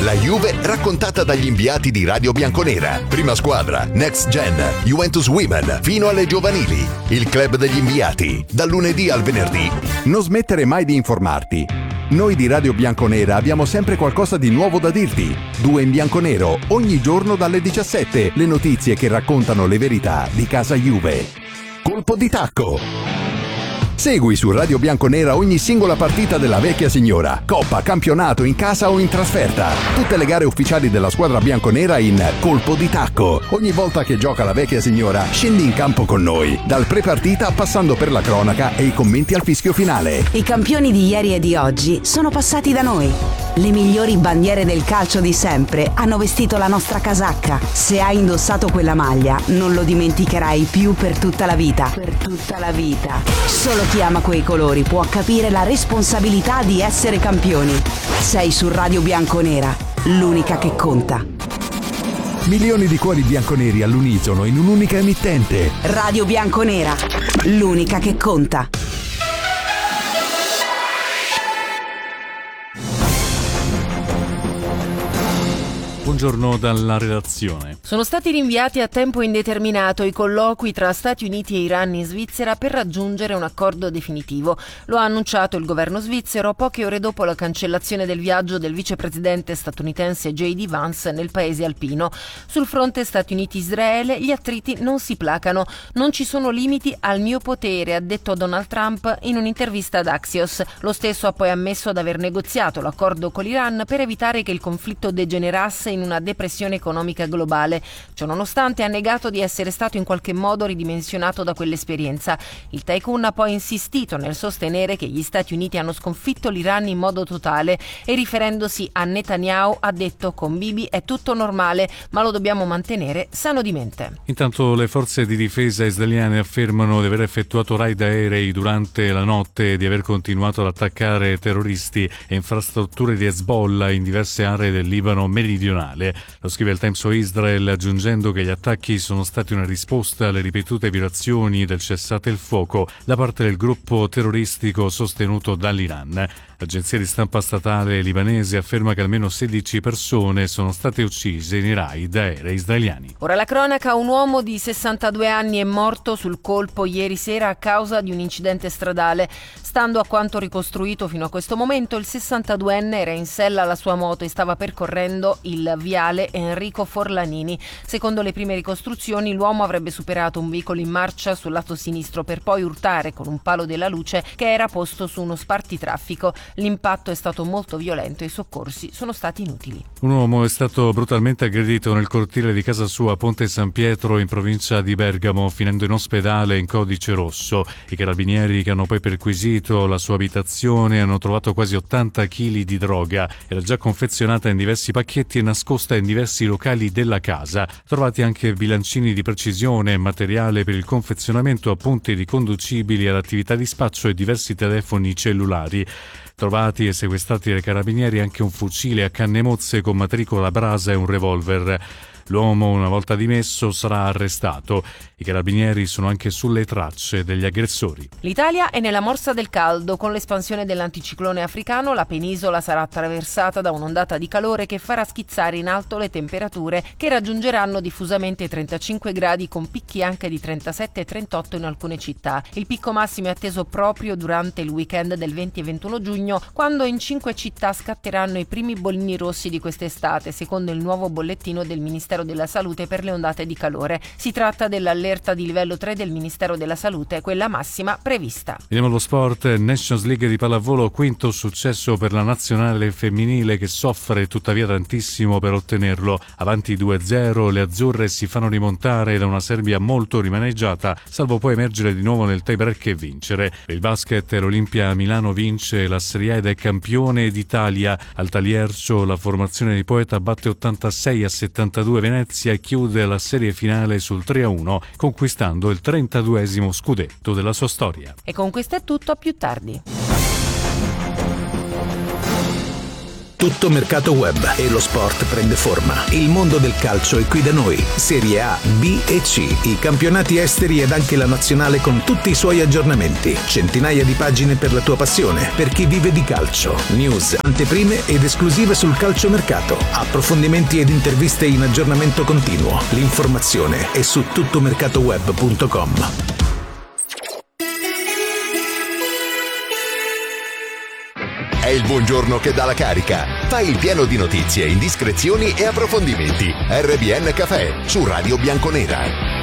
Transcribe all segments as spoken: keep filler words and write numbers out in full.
La Juve raccontata dagli inviati di Radio Bianconera. Prima squadra, Next Gen, Juventus Women, fino alle giovanili. Il club degli inviati, dal lunedì al venerdì. Non smettere mai di informarti. Noi di Radio Bianconera abbiamo sempre qualcosa di nuovo da dirti. Due in bianconero, ogni giorno dalle diciassette. Le notizie che raccontano le verità di casa Juve. Colpo di tacco. Segui su Radio Bianconera ogni singola partita della vecchia signora. Coppa, campionato, in casa o in trasferta. Tutte le gare ufficiali della squadra bianconera in Colpo di tacco. Ogni volta che gioca la vecchia signora, scendi in campo con noi. Dal pre-partita passando per la cronaca e i commenti al fischio finale. I campioni di ieri e di oggi sono passati da noi. Le migliori bandiere del calcio di sempre hanno vestito la nostra casacca. Se hai indossato quella maglia, non lo dimenticherai più per tutta la vita. Per tutta la vita. Solo chi ama quei colori può capire la responsabilità di essere campioni. Sei su Radio Bianconera, l'unica che conta. Milioni di cuori bianconeri all'unisono in un'unica emittente. Radio Bianconera, l'unica che conta. Buongiorno dalla redazione. Sono stati rinviati a tempo indeterminato i colloqui tra Stati Uniti e Iran in Svizzera per raggiungere un accordo definitivo. Lo ha annunciato il governo svizzero poche ore dopo la cancellazione del viaggio del vicepresidente statunitense J D Vance nel paese alpino. Sul fronte Stati Uniti-Israele gli attriti non si placano. Non ci sono limiti al mio potere, ha detto Donald Trump in un'intervista ad Axios. Lo stesso ha poi ammesso ad aver negoziato l'accordo con l'Iran per evitare che il conflitto degenerasse in una depressione economica globale. Ciononostante ha negato di essere stato in qualche modo ridimensionato da quell'esperienza. Il tycoon ha poi insistito nel sostenere che gli Stati Uniti hanno sconfitto l'Iran in modo totale e, riferendosi a Netanyahu, ha detto: con Bibi è tutto normale, ma lo dobbiamo mantenere sano di mente. Intanto le forze di difesa israeliane affermano di aver effettuato raid aerei durante la notte e di aver continuato ad attaccare terroristi e infrastrutture di Hezbollah in diverse aree del Libano meridionale. Lo scrive il Times of Israel, aggiungendo che gli attacchi sono stati una risposta alle ripetute violazioni del cessate il fuoco da parte del gruppo terroristico sostenuto dall'Iran. L'agenzia di stampa statale libanese afferma che almeno sedici persone sono state uccise nei raid aerei israeliani. Ora la cronaca: un uomo di sessantadue anni è morto sul colpo ieri sera a causa di un incidente stradale. Stando a quanto ricostruito fino a questo momento, il sessantaduenne era in sella alla sua moto e stava percorrendo il viale Enrico Forlanini. Secondo le prime ricostruzioni, l'uomo avrebbe superato un veicolo in marcia sul lato sinistro per poi urtare con un palo della luce che era posto su uno spartitraffico. L'impatto è stato molto violento e i soccorsi sono stati inutili. Un uomo è stato brutalmente aggredito nel cortile di casa sua a Ponte San Pietro in provincia di Bergamo, finendo in ospedale in codice rosso. I carabinieri, che hanno poi perquisito la sua abitazione, hanno trovato quasi ottanta chili di droga. Era già confezionata in diversi pacchetti e nascosta in diversi locali della casa. Trovati anche bilancini di precisione e materiale per il confezionamento a punti riconducibili all'attività di spaccio e diversi telefoni cellulari. Trovati e sequestrati dai carabinieri anche un fucile a canne mozze con matricola Brasa e un revolver. L'uomo, una volta dimesso, sarà arrestato. I carabinieri sono anche sulle tracce degli aggressori. L'Italia è nella morsa del caldo. Con l'espansione dell'anticiclone africano, la penisola sarà attraversata da un'ondata di calore che farà schizzare in alto le temperature, che raggiungeranno diffusamente i trentacinque gradi, con picchi anche di trentasette e trentotto in alcune città. Il picco massimo è atteso proprio durante il weekend del venti e ventuno giugno, quando in cinque città scatteranno i primi bollini rossi di quest'estate, secondo il nuovo bollettino del Ministero della Salute per le ondate di calore. Si tratta dell'allerta di livello tre del Ministero della Salute, quella massima prevista. Vediamo lo sport. Nations League di pallavolo, quinto successo per la nazionale femminile, che soffre tuttavia tantissimo per ottenerlo. Avanti due a zero, le azzurre si fanno rimontare da una Serbia molto rimaneggiata, salvo poi emergere di nuovo nel tie-break e vincere. Per il basket, l'Olimpia Milano vince la Serie A ed è campione d'Italia. Al Taliercio la formazione di Poeta batte ottantasei a settantadue Venezia e chiude la serie finale sul tre a uno, conquistando il trentaduesimo scudetto della sua storia. E con questo è tutto, a più tardi. Tutto Mercato Web e lo sport prende forma. Il mondo del calcio è qui da noi. Serie A, B e C, i campionati esteri ed anche la nazionale con tutti i suoi aggiornamenti. Centinaia di pagine per la tua passione, per chi vive di calcio. News, anteprime ed esclusive sul calciomercato. Approfondimenti ed interviste in aggiornamento continuo. L'informazione è su tuttomercatoweb punto com. È il buongiorno che dà la carica. Fai il pieno di notizie, indiscrezioni e approfondimenti. R B N Café su Radio Bianconera.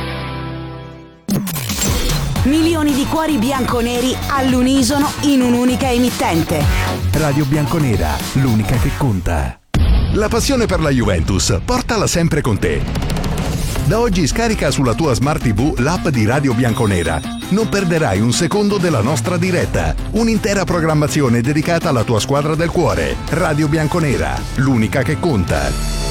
Milioni di cuori bianconeri all'unisono in un'unica emittente. Radio Bianconera, l'unica che conta. La passione per la Juventus, portala sempre con te. Da oggi scarica sulla tua Smart tivù l'app di Radio Bianconera. Non perderai un secondo della nostra diretta. Un'intera programmazione dedicata alla tua squadra del cuore. Radio Bianconera, l'unica che conta.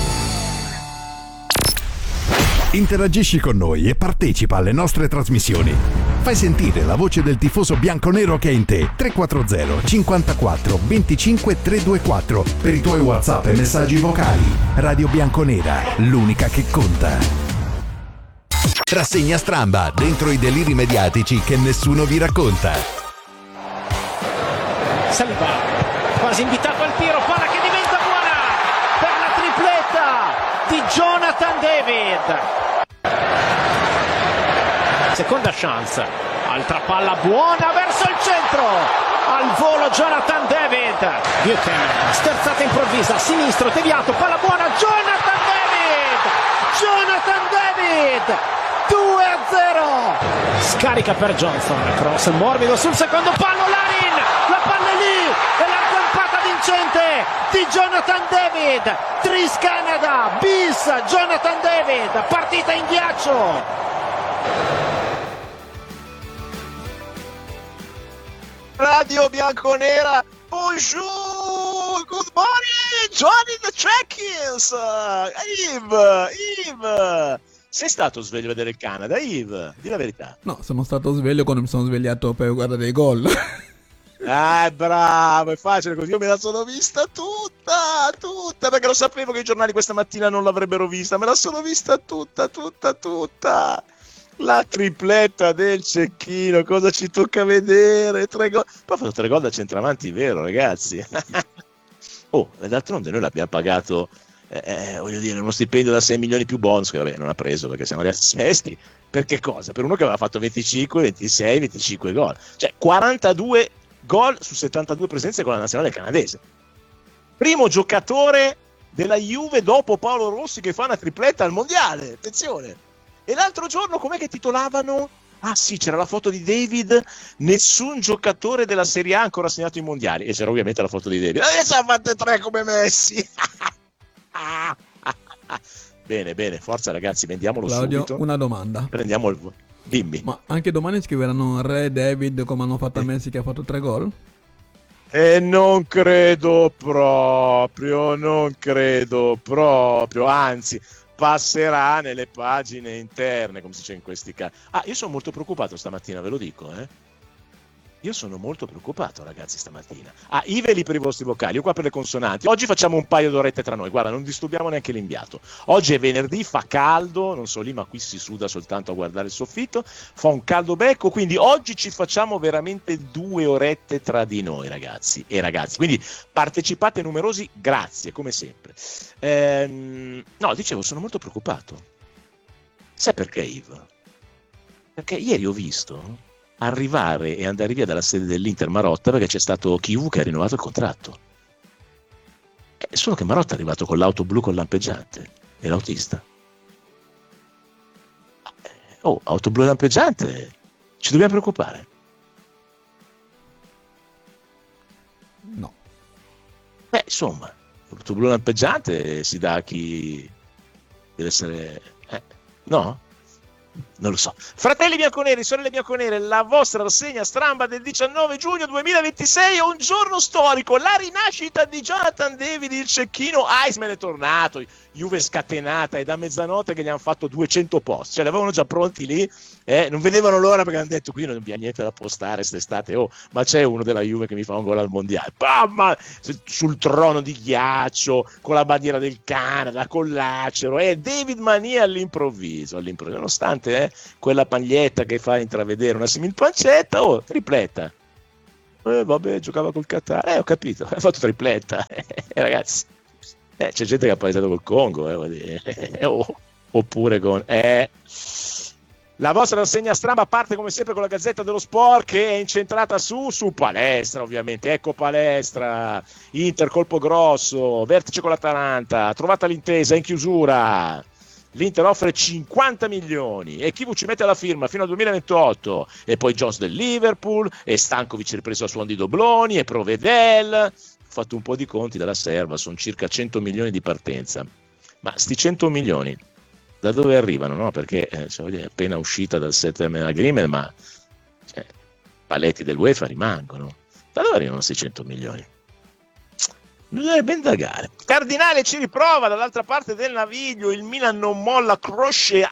Interagisci con noi e partecipa alle nostre trasmissioni. Fai sentire la voce del tifoso bianconero che è in te. tre quattro zero cinquantaquattro venticinque trecentoventiquattro per i tuoi WhatsApp e messaggi vocali. Radio Bianconera, l'unica che conta. Rassegna stramba dentro i deliri mediatici che nessuno vi racconta. Saliba, quasi invitato al tiro, palla che diventa buona per la tripletta di Jonathan David. Seconda chance, altra palla buona verso il centro, al volo Jonathan David. Buchanan, sterzata improvvisa, sinistro, deviato, palla buona, Jonathan David! Jonathan David! due a zero, scarica per Johnson, cross morbido sul secondo palo, Larin, la palla è lì e la zampata vincente di Jonathan David. Tris Canada bis Jonathan David, partita in ghiaccio. Radio Bianconera, bonjour, good morning, Johnny the Trekkins, uh, Yves, Yves. Sei stato sveglio a vedere il Canada, Yves? Di la verità. No, sono stato sveglio quando mi sono svegliato per guardare i gol. Ah, bravo, è facile così. Io me la sono vista tutta, tutta, perché lo sapevo che i giornali questa mattina non l'avrebbero vista. Me la sono vista tutta, tutta, tutta. La tripletta del Cecchino, cosa ci tocca vedere? Tre gol. Poi ha fatto tre gol da centravanti, vero, ragazzi? Oh, d'altronde noi l'abbiamo pagato... Eh, voglio dire, uno stipendio da sei milioni più bonus che vabbè non ha preso perché siamo arrivati sesti. Per che cosa? Per uno che aveva fatto venticinque, ventisei, venticinque gol, cioè quarantadue gol su settantadue presenze con la nazionale canadese. Primo giocatore della Juve dopo Paolo Rossi che fa una tripletta al mondiale, attenzione. E l'altro giorno com'è che titolavano? Ah sì, c'era la foto di David, nessun giocatore della Serie A ancora segnato i mondiali, e c'era ovviamente la foto di David, e ci ha fatte tre come Messi. Ah, ah, ah. Bene, bene, forza ragazzi, vendiamolo Claudio, subito. una domanda. Prendiamo il... Dimmi. Ma anche domani scriveranno Re David come hanno fatto a Messi che ha fatto tre gol? E non credo proprio, non credo proprio, anzi, passerà nelle pagine interne, come si dice in questi casi. Ah, io sono molto preoccupato stamattina, ve lo dico, eh. Io sono molto preoccupato, ragazzi, stamattina. Ah, i veli per i vostri vocali, io qua per le consonanti. Oggi facciamo un paio d'orette tra noi, guarda, non disturbiamo neanche l'inviato. Oggi è venerdì, fa caldo, non so lì, ma qui si suda soltanto a guardare il soffitto, fa un caldo becco, quindi oggi ci facciamo veramente due orette tra di noi, ragazzi e ragazzi. Quindi partecipate numerosi, grazie, come sempre. Ehm, no, dicevo, sono molto preoccupato. Sai perché, Yves? Perché ieri ho visto... arrivare e andare via dalla sede dell'Inter Marotta perché c'è stato Chivu che ha rinnovato il contratto. Eh, solo che Marotta è arrivato con l'auto blu col lampeggiante e l'autista. Oh, auto blu e lampeggiante, ci dobbiamo preoccupare? No. Beh, insomma, l'auto blu e lampeggiante si dà a chi deve essere... Eh, no? non lo so. Fratelli bianconeri, sorelle bianconere, la vostra rassegna stramba del diciannove giugno duemilaventisei è un giorno storico, la rinascita di Jonathan David, il cecchino Iceman è tornato, Juve scatenata, è da mezzanotte che gli hanno fatto duecento post, cioè li avevano già pronti lì, eh? Non vedevano l'ora perché hanno detto qui non abbiamo niente da postare quest'estate, oh, ma c'è uno della Juve che mi fa un gol al mondiale, Bam! Sul trono di ghiaccio, con la bandiera del Canada, con l'acero, e eh? David Mania all'improvviso, all'improvviso, nonostante eh? quella paglietta che fa intravedere una simil pancetta, oh, tripletta. Eh, vabbè, giocava col Qatar, eh, ho capito, ha fatto tripletta, eh, ragazzi. Eh, c'è gente che ha pareggiato col Congo, eh, vuol dire. oh, oppure con... Eh. La vostra rassegna stramba parte come sempre con la Gazzetta dello Sport, che è incentrata su, su Palestra, ovviamente. Ecco Palestra, Inter colpo grosso, vertice con l'Atalanta, trovata l'intesa in chiusura. L'Inter offre cinquanta milioni e Chivu ci mette la firma fino al duemilaventotto, e poi Jones del Liverpool, e Stankovic ripreso a suon di dobloni, e Provedel. Ho fatto un po' di conti dalla serva, sono circa cento milioni di partenza. Ma sti cento milioni da dove arrivano? No? Perché eh, cioè, è appena uscita dal settlement agreement, ma cioè, paletti dell'UEFA rimangono. Da dove arrivano questi cento milioni? Bisognerebbe indagare. Cardinale ci riprova dall'altra parte del naviglio, il Milan non molla, crosce,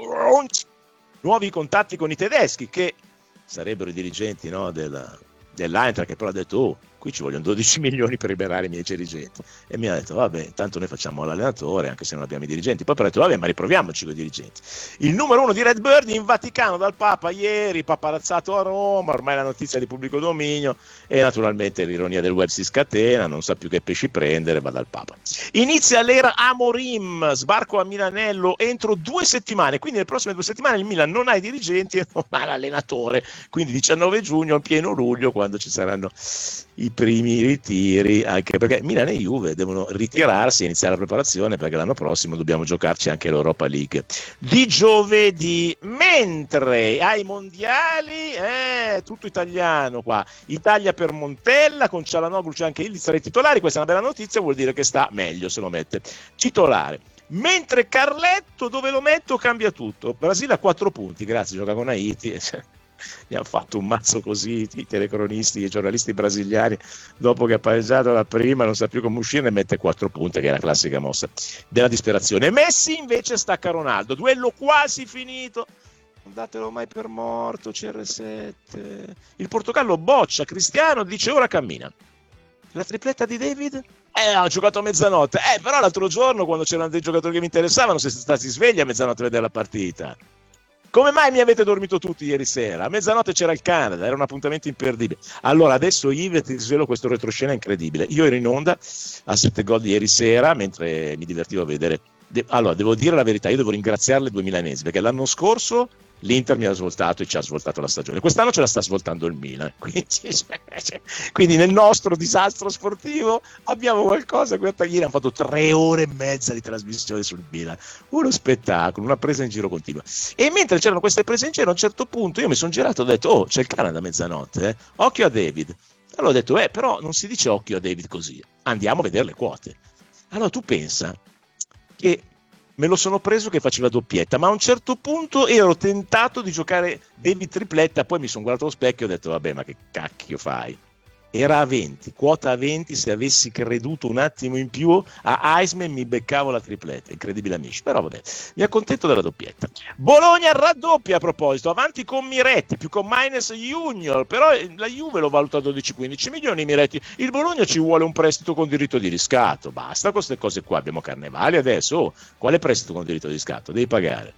nuovi contatti con i tedeschi che sarebbero i dirigenti, no, del, dell'Eintracht, che però ha detto oh, qui ci vogliono dodici milioni per liberare i miei dirigenti, e mi ha detto vabbè, tanto noi facciamo l'allenatore anche se non abbiamo i dirigenti. Poi ho detto vabbè, ma riproviamoci con i dirigenti. Il numero uno di Redbird in Vaticano dal Papa ieri, paparazzato a Roma, ormai la notizia di pubblico dominio, e naturalmente l'ironia del web si scatena, non sa più che pesci prendere, va dal Papa. Inizia l'era Amorim, sbarco a Milanello entro due settimane, quindi nelle prossime due settimane il Milan non ha i dirigenti e non ha l'allenatore, quindi diciannove giugno, in pieno luglio, quando ci saranno i primi ritiri, anche perché Milan e Juve devono ritirarsi e iniziare la preparazione, perché l'anno prossimo dobbiamo giocarci anche l'Europa League di giovedì. Mentre ai mondiali è tutto italiano qua, Italia per Montella, con Cialanoglu c'è anche Ildiz tra i titolari, questa è una bella notizia, vuol dire che sta meglio se lo mette titolare. Mentre Carletto, dove lo metto cambia tutto. Brasile a quattro punti, grazie, gioca con Haiti. Mi hanno fatto un mazzo così i telecronisti e i giornalisti brasiliani, dopo che ha pareggiato la prima non sa più come uscire, ne mette quattro punti, che è la classica mossa della disperazione. Messi invece stacca Ronaldo, duello quasi finito, non datelo mai per morto, C R sette. Il Portogallo boccia, Cristiano dice ora cammina. La tripletta di David? Eh, ho giocato a mezzanotte, eh, però l'altro giorno quando c'erano dei giocatori che mi interessavano siete stati svegli a mezzanotte a vedere la partita. Come mai mi avete dormito tutti ieri sera? A mezzanotte c'era il Canada, era un appuntamento imperdibile. Allora adesso Yves ti svelo questo retroscena incredibile. Io ero in onda a sette gol di ieri sera mentre mi divertivo a vedere. De- allora devo dire la verità, io devo ringraziare le due milanesi, perché l'anno scorso l'Inter mi ha svoltato e ci ha svoltato la stagione, quest'anno ce la sta svoltando il Milan, quindi, quindi nel nostro disastro sportivo abbiamo qualcosa. Ieri hanno fatto tre ore e mezza di trasmissione sul Milan, uno spettacolo, una presa in giro continua, e mentre c'erano queste prese in giro a un certo punto io mi sono girato e ho detto oh, c'è il Canada a mezzanotte, eh? Occhio a David. Allora ho detto eh, però non si dice occhio a David così, andiamo a vedere le quote. Allora tu pensa che me lo sono preso che faceva doppietta, ma a un certo punto ero tentato di giocare David tripletta, poi mi sono guardato allo specchio e ho detto vabbè, ma che cacchio fai? Era a venti, quota a venti, se avessi creduto un attimo in più a Iceman mi beccavo la tripletta, incredibile amici, però vabbè, mi accontento della doppietta. Bologna raddoppia a proposito, avanti con Miretti, più con Minus Junior, però la Juve lo valuta a dodici quindici milioni Miretti, il Bologna ci vuole un prestito con diritto di riscatto, basta con queste cose qua, abbiamo Carnevali adesso, oh, quale prestito con diritto di riscatto? Devi pagare.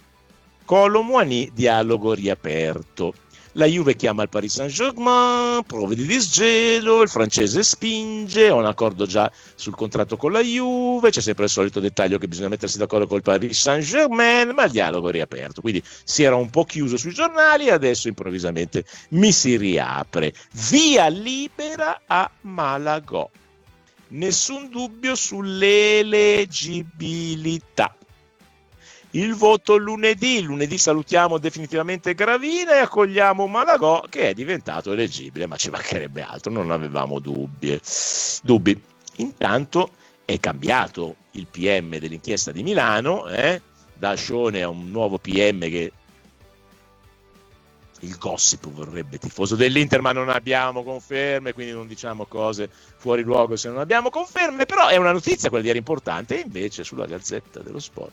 Colo Muani, dialogo riaperto. La Juve chiama il Paris Saint-Germain, prove di disgelo, il francese spinge, ha un accordo già sul contratto con la Juve, c'è sempre il solito dettaglio che bisogna mettersi d'accordo col Paris Saint-Germain, ma il dialogo è riaperto, quindi si era un po' chiuso sui giornali e adesso improvvisamente mi si riapre. Via libera a Malagò. Nessun dubbio sull'eleggibilità. Il voto lunedì, lunedì salutiamo definitivamente Gravina e accogliamo Malagò che è diventato eleggibile, ma ci mancherebbe altro, non avevamo dubbi. dubbi. Intanto è cambiato il P M dell'inchiesta di Milano, eh? Da Scione a un nuovo P M che il gossip vorrebbe tifoso dell'Inter, ma non abbiamo conferme, quindi non diciamo cose fuori luogo se non abbiamo conferme, però è una notizia quella di ieri importante. E invece sulla Gazzetta dello Sport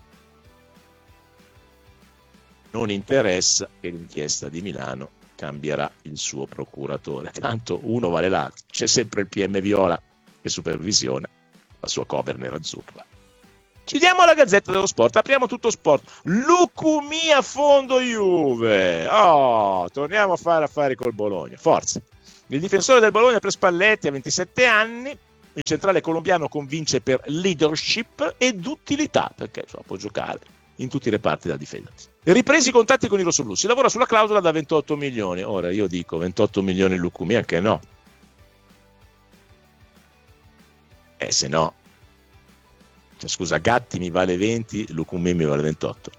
non interessa che l'inchiesta di Milano cambierà il suo procuratore, tanto uno vale l'altro, c'è sempre il P M Viola che supervisiona la sua cover nerazzurra. Chiudiamo la Gazzetta dello Sport, apriamo tutto sport. Lucumi a fondo Juve. Oh, torniamo a fare affari col Bologna. Forza. Il difensore del Bologna per Spalletti a ventisette anni, il centrale colombiano convince per leadership ed utilità, perché insomma, può giocare in tutti i reparti della difesa. Ripresi i contatti con i rossoblù, si lavora sulla clausola da ventotto milioni. Ora io dico ventotto milioni Lucumi, anche no. Eh, se no. Cioè, scusa, Gatti mi vale venti, Lucumi mi vale ventotto.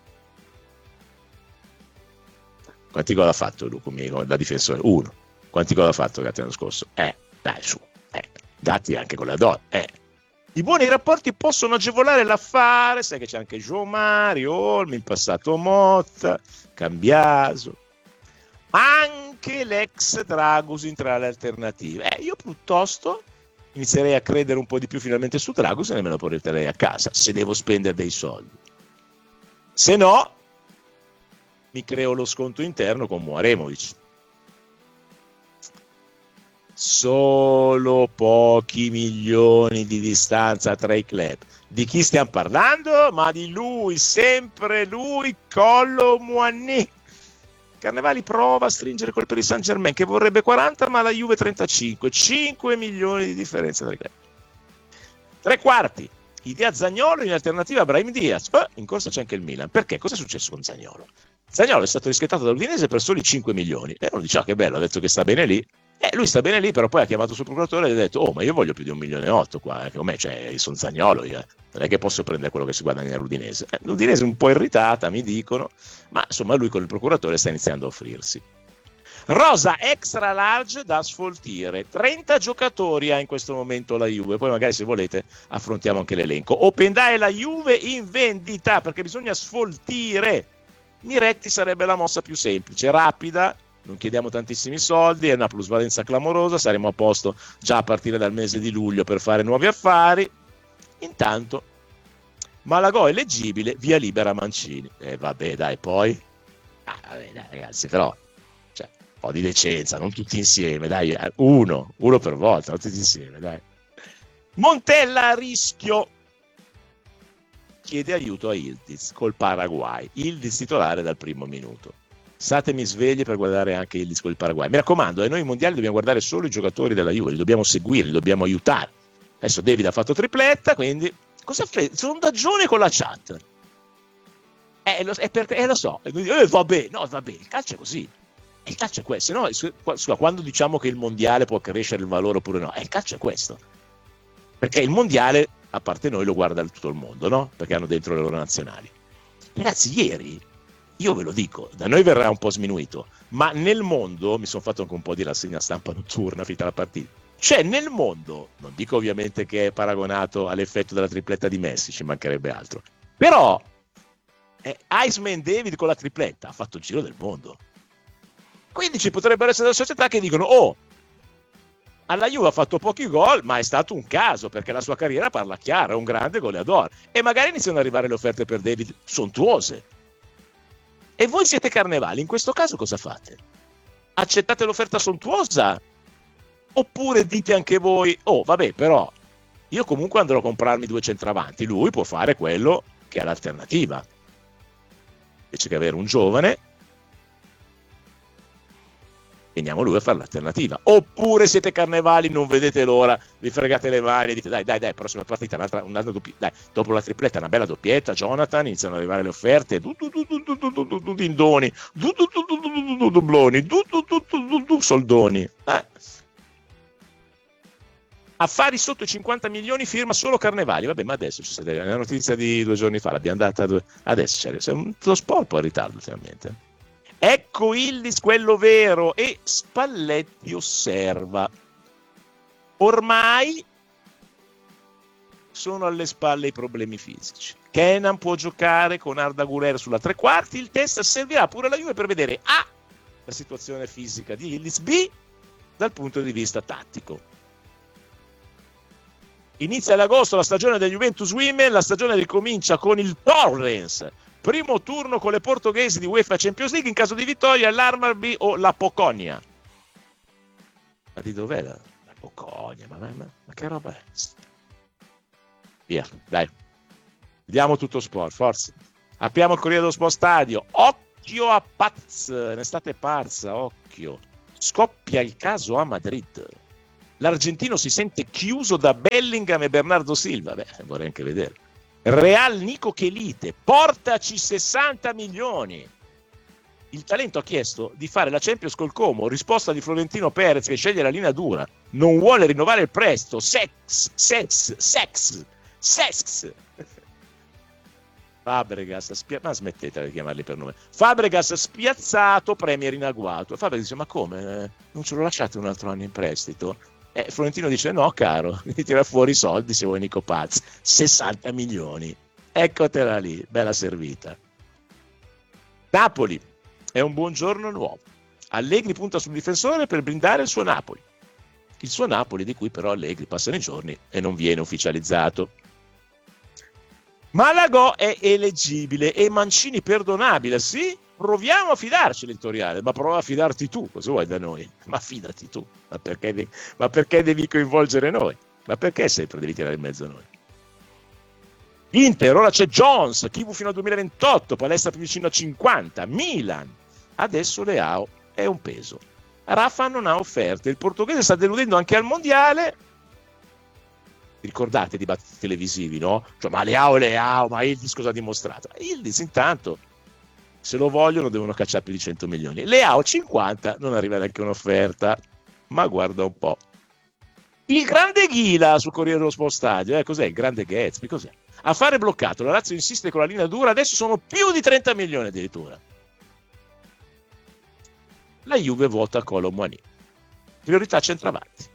Quanti gol ha fatto Lucumi da difensore? Uno. Quanti gol ha fatto Gatti l'anno scorso? Eh, dai su. Eh. Gatti anche con la donna. Eh. I buoni rapporti possono agevolare l'affare, sai che c'è anche Gio Mario, Olmi, in passato Motta, Cambiaso. Anche l'ex Dragusin tra le alternative. Eh, io piuttosto inizierei a credere un po' di più finalmente su Dragusin e me lo porterei a casa, se devo spendere dei soldi. Se no, mi creo lo sconto interno con Muaremovic. Solo pochi milioni di distanza tra i club. Di chi stiamo parlando? Ma di lui, sempre lui, Collo Muani. Carnevali prova a stringere col Paris Saint-Germain che vorrebbe quaranta ma la Juve trentacinque, cinque milioni di differenza tra i club. Tre quarti, idea Zaniolo in alternativa a Brahim Diaz. Oh, in corsa c'è anche il Milan. Perché? Cosa è successo con Zaniolo? Zaniolo è stato riscattato dall'Udinese per soli cinque milioni e uno dice ah, che bello, ha detto che sta bene lì. Eh, lui sta bene lì, però poi ha chiamato il suo procuratore e ha detto oh, ma io voglio più di un milione e otto qua, eh, come cioè, io sono Zaniolo, io, eh. non è che posso prendere quello che si guadagna all'Udinese. Eh, L'Udinese è un po' irritata, mi dicono, ma insomma lui con il procuratore sta iniziando a offrirsi. Rosa extra large da sfoltire, trenta giocatori ha in questo momento la Juve, poi magari se volete affrontiamo anche l'elenco. Open Day la Juve in vendita perché bisogna sfoltire. Miretti sarebbe la mossa più semplice, rapida, non chiediamo tantissimi soldi, è una plusvalenza clamorosa, saremo a posto già a partire dal mese di luglio per fare nuovi affari. Intanto Malagò è eleggibile, via libera Mancini. E eh, vabbè dai, poi ah, vabbè, dai, ragazzi, però cioè, un po' di decenza, non tutti insieme, dai, uno, uno per volta, non tutti insieme, dai. Montella a rischio chiede aiuto a Ildiz col Paraguay, Ildiz titolare dal primo minuto. Statemi svegli per guardare anche Ildiz col Paraguay. Mi raccomando, eh, noi i mondiali dobbiamo guardare solo i giocatori della Juve, li dobbiamo seguire, li dobbiamo aiutare. Adesso David ha fatto tripletta, quindi cosa fai? Sondaggione con la chat. Eh, lo, è per, eh, lo so, eh, vabbè, no, vabbè, il calcio è così. Il calcio è questo, no? Scusa, quando diciamo che il mondiale può crescere il valore oppure no, eh, il calcio è questo. Perché il mondiale, a parte noi, lo guarda tutto il mondo, no? Perché hanno dentro le loro nazionali. Ragazzi, ieri, io ve lo dico, da noi verrà un po' sminuito, ma nel mondo, mi sono fatto anche un po' di rassegna stampa notturna, finita la partita, cioè nel mondo, non dico ovviamente che è paragonato all'effetto della tripletta di Messi, ci mancherebbe altro, però eh, Iceman David con la tripletta ha fatto il giro del mondo. Quindi ci potrebbero essere delle società che dicono oh, alla Juve ha fatto pochi gol, ma è stato un caso, perché la sua carriera parla chiaro, è un grande goleador. E magari iniziano ad arrivare le offerte per David sontuose. E voi siete Carnevali, in questo caso cosa fate? Accettate l'offerta sontuosa? Oppure dite anche voi, oh vabbè però, io comunque andrò a comprarmi due centravanti, lui può fare quello che è l'alternativa. Invece che avere un giovane, veniamo lui a fare l'alternativa. Oppure siete Carnevali, non vedete l'ora, vi fregate le mani e dite dai dai dai, prossima partita un'altra, un'altra doppi- dai, dopo la tripletta una bella doppietta, Jonathan, iniziano ad arrivare le offerte, du du du du du du du du dindoni, du du du du du du du dubloni, du du du du du du soldoni. Eh. Affari sotto i cinquanta milioni, firma solo Carnevali. Vabbè, ma adesso c'è una notizia di due giorni fa, l'abbiamo data due... adesso c'è lo sport un po' in ritardo ultimamente. Ecco Ildiz quello vero, e Spalletti osserva. Ormai sono alle spalle i problemi fisici. Kenan può giocare con Arda Güler sulla tre quarti, il test servirà pure alla Juve per vedere A la situazione fisica di Yildiz, B, dal punto di vista tattico. Inizia ad agosto la stagione del Juventus Women, la stagione ricomincia con il Torrens, primo turno con le portoghesi di UEFA Champions League, in caso di vittoria l'Hammarby o la Poconia. Ma di dov'è la, la Poconia? Ma, ma, ma, ma che roba è? Via, dai. Vediamo tutto sport, forza. Apriamo il Corriere dello Sport Stadio. Occhio a Paz, un'estate pazza, occhio. Scoppia il caso a Madrid. L'argentino si sente chiuso da Bellingham e Bernardo Silva. Beh, vorrei anche vedere. Real Nico Chelite, portaci sessanta milioni. Il talento ha chiesto di fare la Champions col Como, risposta di Florentino Perez che sceglie la linea dura, non vuole rinnovare il prestito. Sex, sex, sex, sex. Fabregas, spia... ma smettete di chiamarli per nome. Fabregas spiazzato, Premier in agguato. Fabregas dice: ma come? Non ce lo lasciate un altro anno in prestito? Eh, Florentino dice: no caro, mi tira fuori i soldi se vuoi Nico Paz, sessanta milioni, eccotela lì, bella servita. Napoli, è un buongiorno nuovo. Allegri punta sul difensore per blindare il suo Napoli. Il suo Napoli di cui però Allegri passano i giorni e non viene ufficializzato. Malagò è eleggibile e Mancini perdonabile, sì? Proviamo a fidarci l'editoriale, ma prova a fidarti tu, cosa vuoi da noi? Ma fidati tu, ma perché, devi, ma perché devi coinvolgere noi? Ma perché sempre devi tirare in mezzo a noi? Inter, ora c'è Jones, Kivu fino al duemilaventotto, palestra più vicino a cinquanta, Milan, adesso Leao è un peso. Rafa non ha offerte, il portoghese sta deludendo anche al mondiale. Ricordate i dibattiti televisivi, no? Cioè, ma Leao, Leao, ma Yildiz cosa ha dimostrato? Yildiz intanto, se lo vogliono, devono cacciare più di cento milioni. Leao cinquanta, non arriva neanche un'offerta. Ma guarda un po'. Il grande Ghila sul Corriere dello Sport Stadio, eh, cos'è? Il grande Gatsby, cos'è? Affare bloccato, la Lazio insiste con la linea dura, adesso sono più di trenta milioni addirittura. La Juve vota Kolo Muani. Priorità centravanti.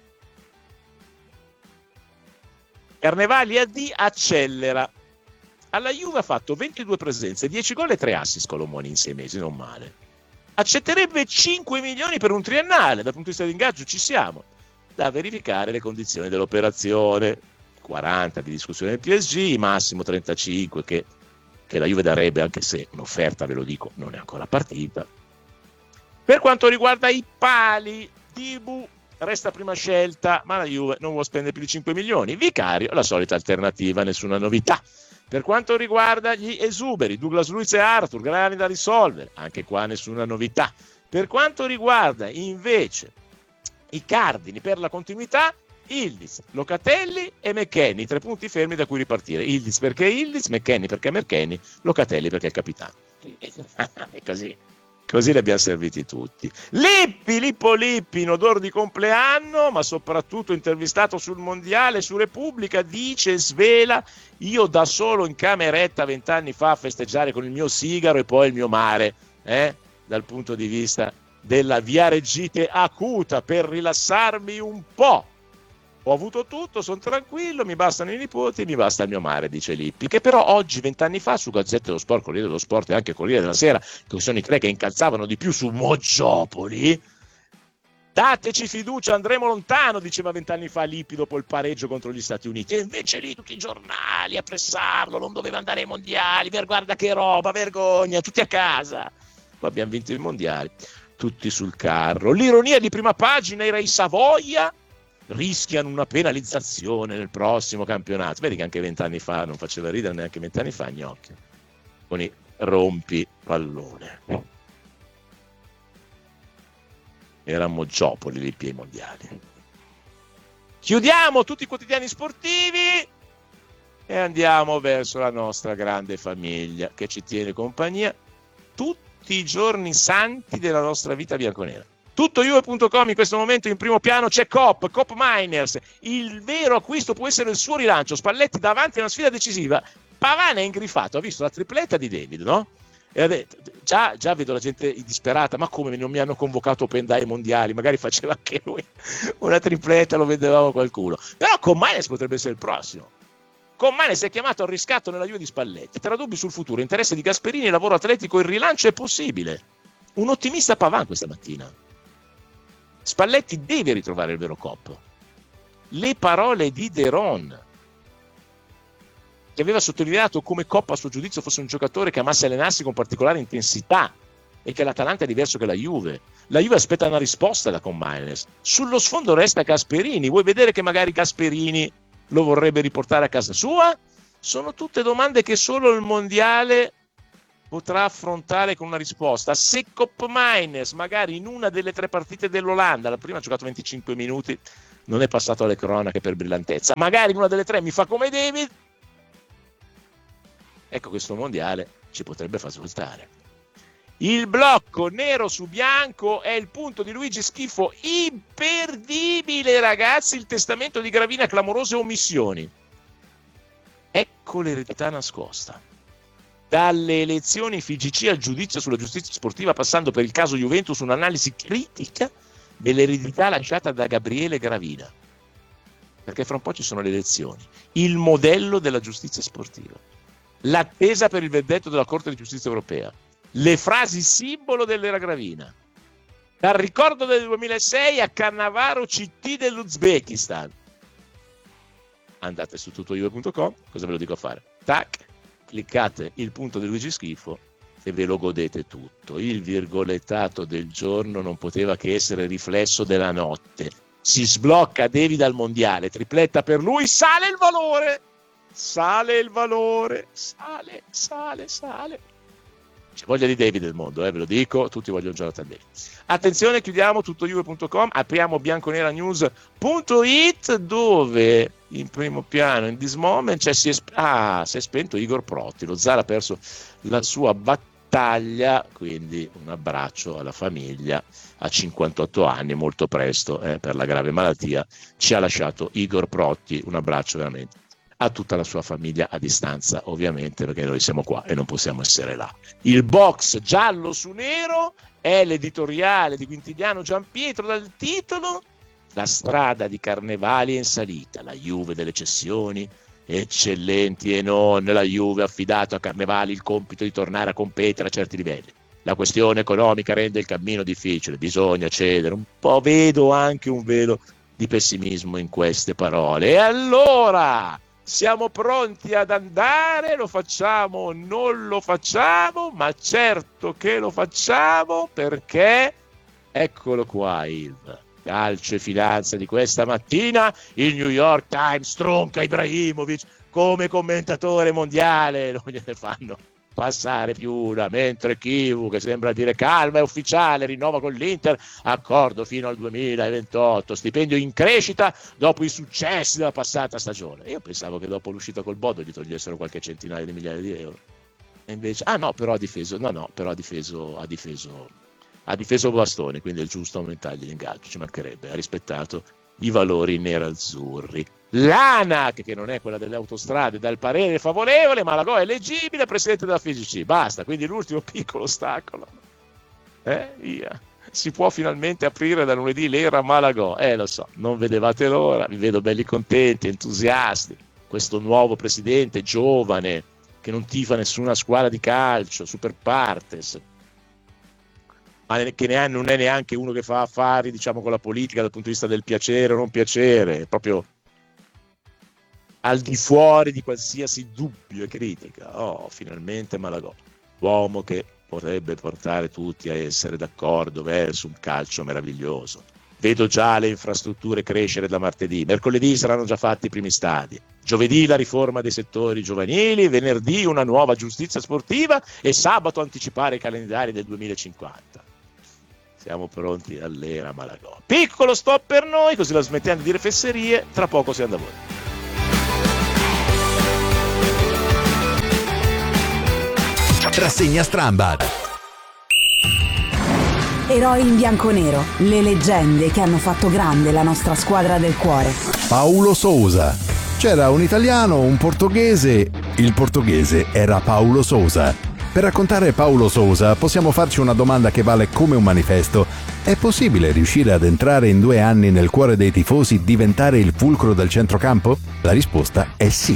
Carnevali A D accelera. Alla Juve ha fatto ventidue presenze, dieci gol e tre assist Kolo Muani in sei mesi, non male. Accetterebbe cinque milioni per un triennale, dal punto di vista di ingaggio ci siamo. Da verificare le condizioni dell'operazione. quaranta di discussione del P S G, massimo trentacinque che, che la Juve darebbe, anche se un'offerta, ve lo dico, non è ancora partita. Per quanto riguarda i pali, Dibu resta prima scelta, ma la Juve non vuole spendere più di cinque milioni. Vicario, la solita alternativa, nessuna novità. Per quanto riguarda gli esuberi, Douglas Luiz e Arthur, gravi da risolvere, anche qua nessuna novità. Per quanto riguarda invece i cardini per la continuità, Yildiz, Locatelli e McKennie, tre punti fermi da cui ripartire. Yildiz perché Yildiz, McKennie perché McKennie, Locatelli perché è il capitano. E così. Così li abbiamo serviti tutti. Lippi, Lippo Lippi, in odore di compleanno, ma soprattutto intervistato sul Mondiale, su Repubblica, dice e svela: io da solo in cameretta vent'anni fa a festeggiare con il mio sigaro e poi il mio mare, eh? Dal punto di vista della viareggite acuta, per rilassarmi un po'. Ho avuto tutto, sono tranquillo, mi bastano i nipoti, mi basta il mio mare, dice Lippi, che però oggi, vent'anni fa, su Gazzetta dello Sport, Corriere dello Sport e anche Corriere della Sera, che sono i tre che incalzavano di più su Moggiopoli, dateci fiducia, andremo lontano, diceva vent'anni fa Lippi dopo il pareggio contro gli Stati Uniti, e invece lì tutti i giornali a pressarlo, non doveva andare ai mondiali, guarda che roba, vergogna, tutti a casa. Poi abbiamo vinto i mondiali, tutti sul carro. L'ironia di prima pagina era i Savoia, rischiano una penalizzazione nel prossimo campionato. Vedi che anche vent'anni fa non faceva ridere, neanche vent'anni fa Gnocchi con i rompi pallone. Era Moggiopoli lì ai mondiali. Chiudiamo tutti i quotidiani sportivi e andiamo verso la nostra grande famiglia che ci tiene compagnia tutti i giorni santi della nostra vita bianconera. Tutto Juve punto com in questo momento in primo piano c'è Coop, Coop Miners, il vero acquisto può essere il suo rilancio, Spalletti davanti a una sfida decisiva, Pavane è ingrifato, ha visto la tripletta di David, no? E ha detto, già, già vedo la gente disperata, ma come non mi hanno convocato per andare ai mondiali, magari faceva anche lui una tripletta, lo vedevamo qualcuno, però con Miners potrebbe essere il prossimo. Con Miners è chiamato al riscatto nella Juve di Spalletti, tra dubbi sul futuro, interesse di Gasperini, lavoro atletico, il rilancio è possibile. un ottimista Paván questa mattina. Spalletti deve ritrovare il vero cop. Le parole di De Ron, che aveva sottolineato come Coppa a suo giudizio fosse un giocatore che amasse allenarsi con particolare intensità e che l'Atalanta è diverso che la Juve. La Juve aspetta una risposta da Combiners. Sullo sfondo resta Gasperini. Vuoi vedere che magari Gasperini lo vorrebbe riportare a casa sua? Sono tutte domande che solo il mondiale potrà affrontare con una risposta. Se Koopmeiners magari in una delle tre partite dell'Olanda, la prima ha giocato venticinque minuti, non è passato alle cronache per brillantezza, magari in una delle tre mi fa come David, ecco, questo mondiale ci potrebbe far svoltare. Il blocco nero su bianco è il punto di Luigi Schifo, imperdibile ragazzi, il testamento di Gravina, clamorose omissioni. Ecco l'eredità nascosta. Dalle elezioni F I G C al giudizio sulla giustizia sportiva, passando per il caso Juventus, un'analisi critica dell'eredità lasciata da Gabriele Gravina. Perché fra un po' ci sono le elezioni. Il modello della giustizia sportiva. L'attesa per il verdetto della Corte di Giustizia Europea. Le frasi simbolo dell'era Gravina. Dal ricordo del duemilasei a Cannavaro C T dell'Uzbekistan. Andate su tuttojuve punto com, cosa ve lo dico a fare? Tac, cliccate il punto di Luigi Schifo e ve lo godete tutto. Il virgolettato del giorno non poteva che essere riflesso della notte. Si sblocca David al mondiale, tripletta per lui, sale il valore, sale il valore, sale, sale, sale. C'è voglia di David nel mondo, eh, ve lo dico, tutti vogliono Jonathan David. Attenzione, chiudiamo tuttojuve punto com, apriamo bianconeranews punto it, dove in primo piano, in this moment, cioè si è, sp- ah, si è spento Igor Protti, lo Zara ha perso la sua battaglia, quindi un abbraccio alla famiglia, a cinquantotto anni, molto presto, eh, per la grave malattia, ci ha lasciato Igor Protti, un abbraccio veramente a tutta la sua famiglia a distanza, ovviamente, perché noi siamo qua e non possiamo essere là. Il box giallo su nero è l'editoriale di Quintiliano Giampietro dal titolo La strada di Carnevali è in salita, la Juve delle cessioni eccellenti e non, la Juve ha affidato a Carnevali il compito di tornare a competere a certi livelli. La questione economica rende il cammino difficile, bisogna cedere un po', vedo anche un velo di pessimismo in queste parole. E allora siamo pronti ad andare, lo facciamo o non lo facciamo, ma certo che lo facciamo, perché eccolo qua il calcio e finanza di questa mattina. Il New York Times stronca Ibrahimovic come commentatore mondiale, non gliene fanno passare più una, mentre Kivu, che sembra dire calma, è ufficiale, rinnova con l'Inter, accordo fino al duemilaventotto, stipendio in crescita dopo i successi della passata stagione. Io pensavo che dopo l'uscita col Bodo gli togliessero qualche centinaio di migliaia di euro, e invece ah no, però ha difeso no no però ha difeso ha difeso ha difeso Bastoni, quindi è giusto aumentargli l'ingaggio, ci mancherebbe, ha rispettato i valori nerazzurri. L'ANAC, che non è quella delle autostrade, dà il parere favorevole, Malagò è eleggibile presidente della F I G C, basta, quindi l'ultimo piccolo ostacolo, eh, via, si può finalmente aprire da lunedì l'era Malagò, eh lo so, non vedevate l'ora, vi vedo belli contenti, entusiasti, questo nuovo presidente giovane che non tifa nessuna squadra di calcio, super partes, ma che ne ha, non è neanche uno che fa affari, diciamo, con la politica dal punto di vista del piacere o non piacere, proprio al di fuori di qualsiasi dubbio e critica. Oh, finalmente Malagò, uomo che potrebbe portare tutti a essere d'accordo verso un calcio meraviglioso. Vedo già le infrastrutture crescere da martedì, mercoledì saranno già fatti i primi stadi, giovedì la riforma dei settori giovanili, venerdì una nuova giustizia sportiva e sabato anticipare i calendari del duemilacinquanta. Siamo pronti all'era Malagò. Piccolo stop per noi, così la smettiamo di dire fesserie, tra poco siamo da voi. Rassegna Strambad. Eroi in bianconero, le leggende che hanno fatto grande la nostra squadra del cuore. Paulo Sousa. C'era un italiano, un portoghese. Il portoghese era Paulo Sousa. Per raccontare Paulo Sousa possiamo farci una domanda che vale come un manifesto. È possibile riuscire ad entrare in due anni nel cuore dei tifosi, diventare il fulcro del centrocampo? La risposta è sì.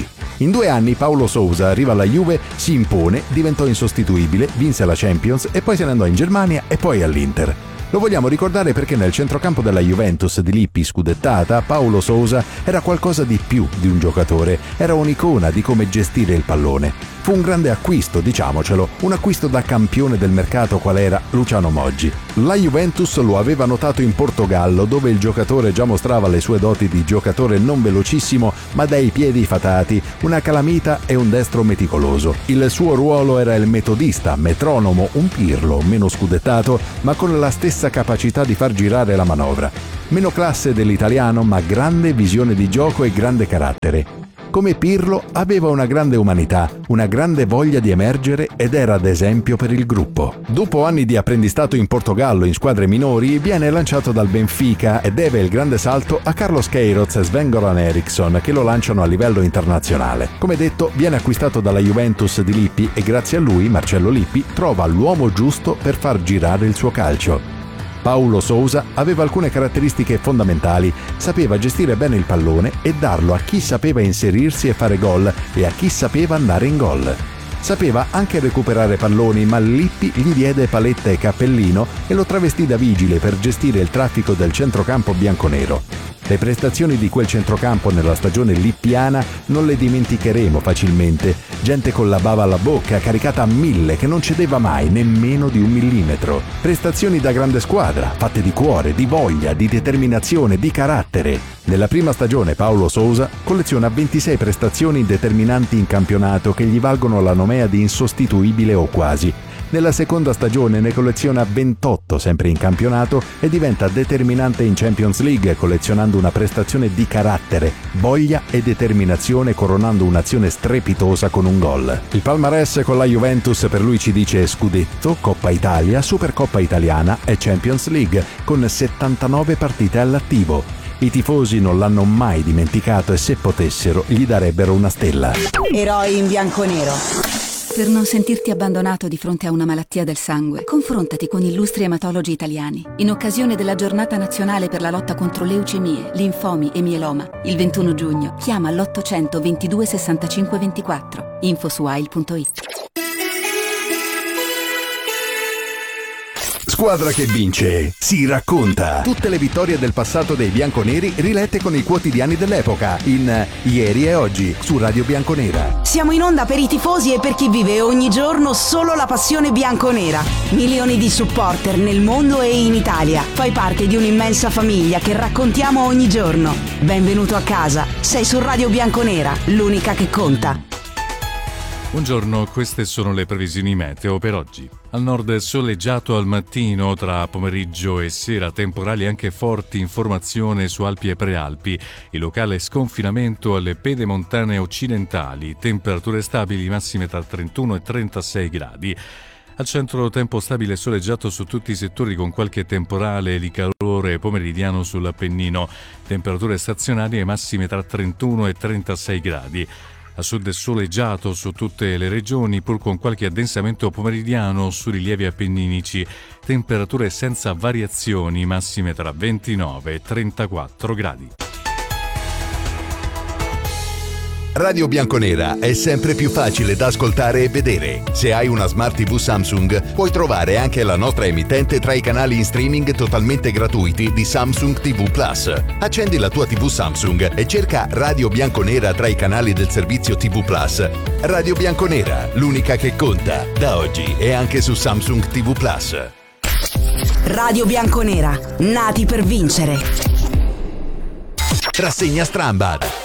In due anni Paulo Sousa arriva alla Juve, si impone, diventò insostituibile, vinse la Champions e poi se ne andò in Germania e poi all'Inter. Lo vogliamo ricordare perché nel centrocampo della Juventus di Lippi scudettata, Paulo Sousa era qualcosa di più di un giocatore, era un'icona di come gestire il pallone. Fu un grande acquisto, diciamocelo, un acquisto da campione del mercato qual era Luciano Moggi. La Juventus lo aveva notato in Portogallo, dove il giocatore già mostrava le sue doti di giocatore non velocissimo, ma dai piedi fatati, una calamita e un destro meticoloso. Il suo ruolo era il metodista, metronomo, un Pirlo, meno scudettato, ma con la stessa capacità di far girare la manovra. Meno classe dell'italiano, ma grande visione di gioco e grande carattere. Come Pirlo aveva una grande umanità, una grande voglia di emergere ed era ad esempio per il gruppo. Dopo anni di apprendistato in Portogallo in squadre minori, viene lanciato dal Benfica e deve il grande salto a Carlos Queiroz e Sven-Goran Eriksson che lo lanciano a livello internazionale. Come detto, viene acquistato dalla Juventus di Lippi e grazie a lui, Marcello Lippi, trova l'uomo giusto per far girare il suo calcio. Paulo Sousa aveva alcune caratteristiche fondamentali, sapeva gestire bene il pallone e darlo a chi sapeva inserirsi e fare gol e a chi sapeva andare in gol. Sapeva anche recuperare palloni, ma Lippi gli diede paletta e cappellino e lo travestì da vigile per gestire il traffico del centrocampo bianconero. Le prestazioni di quel centrocampo nella stagione lippiana non le dimenticheremo facilmente. Gente con la bava alla bocca, caricata a mille, che non cedeva mai nemmeno di un millimetro. Prestazioni da grande squadra, fatte di cuore, di voglia, di determinazione, di carattere. Nella prima stagione Paulo Sousa colleziona ventisei prestazioni determinanti in campionato che gli valgono la nomea di insostituibile o quasi. Nella seconda stagione ne colleziona ventotto sempre in campionato e diventa determinante in Champions League collezionando una prestazione di carattere, voglia e determinazione coronando un'azione strepitosa con un gol. Il palmarès con la Juventus per lui ci dice Scudetto, Coppa Italia, Supercoppa Italiana e Champions League con settantanove partite all'attivo. I tifosi non l'hanno mai dimenticato e se potessero gli darebbero una stella. Eroi in bianconero. Per non sentirti abbandonato di fronte a una malattia del sangue, confrontati con illustri ematologi italiani. In occasione della Giornata Nazionale per la lotta contro leucemie, linfomi e mieloma, il ventuno giugno, chiama l'ottocento ventidue sessantacinque ventiquattro. Info su a i l punto it. Squadra che vince si racconta. Tutte le vittorie del passato dei bianconeri rilette con i quotidiani dell'epoca in Ieri e Oggi su Radio Bianconera. Siamo in onda per i tifosi e per chi vive ogni giorno solo la passione bianconera. Milioni di supporter nel mondo e in Italia. Fai parte di un'immensa famiglia che raccontiamo ogni giorno. Benvenuto a casa. Sei su Radio Bianconera, l'unica che conta. Buongiorno, queste sono le previsioni meteo per oggi. Al nord soleggiato al mattino, tra pomeriggio e sera temporali anche forti in formazione su Alpi e Prealpi, il locale sconfinamento alle pedemontane occidentali, temperature stabili massime tra trentuno e trentasei gradi. Al centro tempo stabile e soleggiato su tutti i settori con qualche temporale di calore pomeridiano sull'Appennino, temperature stazionarie massime tra trentuno e trentasei gradi. A sud soleggiato su tutte le regioni, pur con qualche addensamento pomeridiano su rilievi appenninici, temperature senza variazioni massime tra ventinove e trentaquattro gradi. Radio Bianconera è sempre più facile da ascoltare e vedere. Se hai una Smart tivù Samsung, puoi trovare anche la nostra emittente tra i canali in streaming totalmente gratuiti di Samsung tivù Plus. Accendi la tua tivù Samsung e cerca Radio Bianconera tra i canali del servizio tivù Plus. Radio Bianconera, l'unica che conta, da oggi e anche su Samsung tivù Plus. Radio Bianconera, nati per vincere. Rassegna Strambad.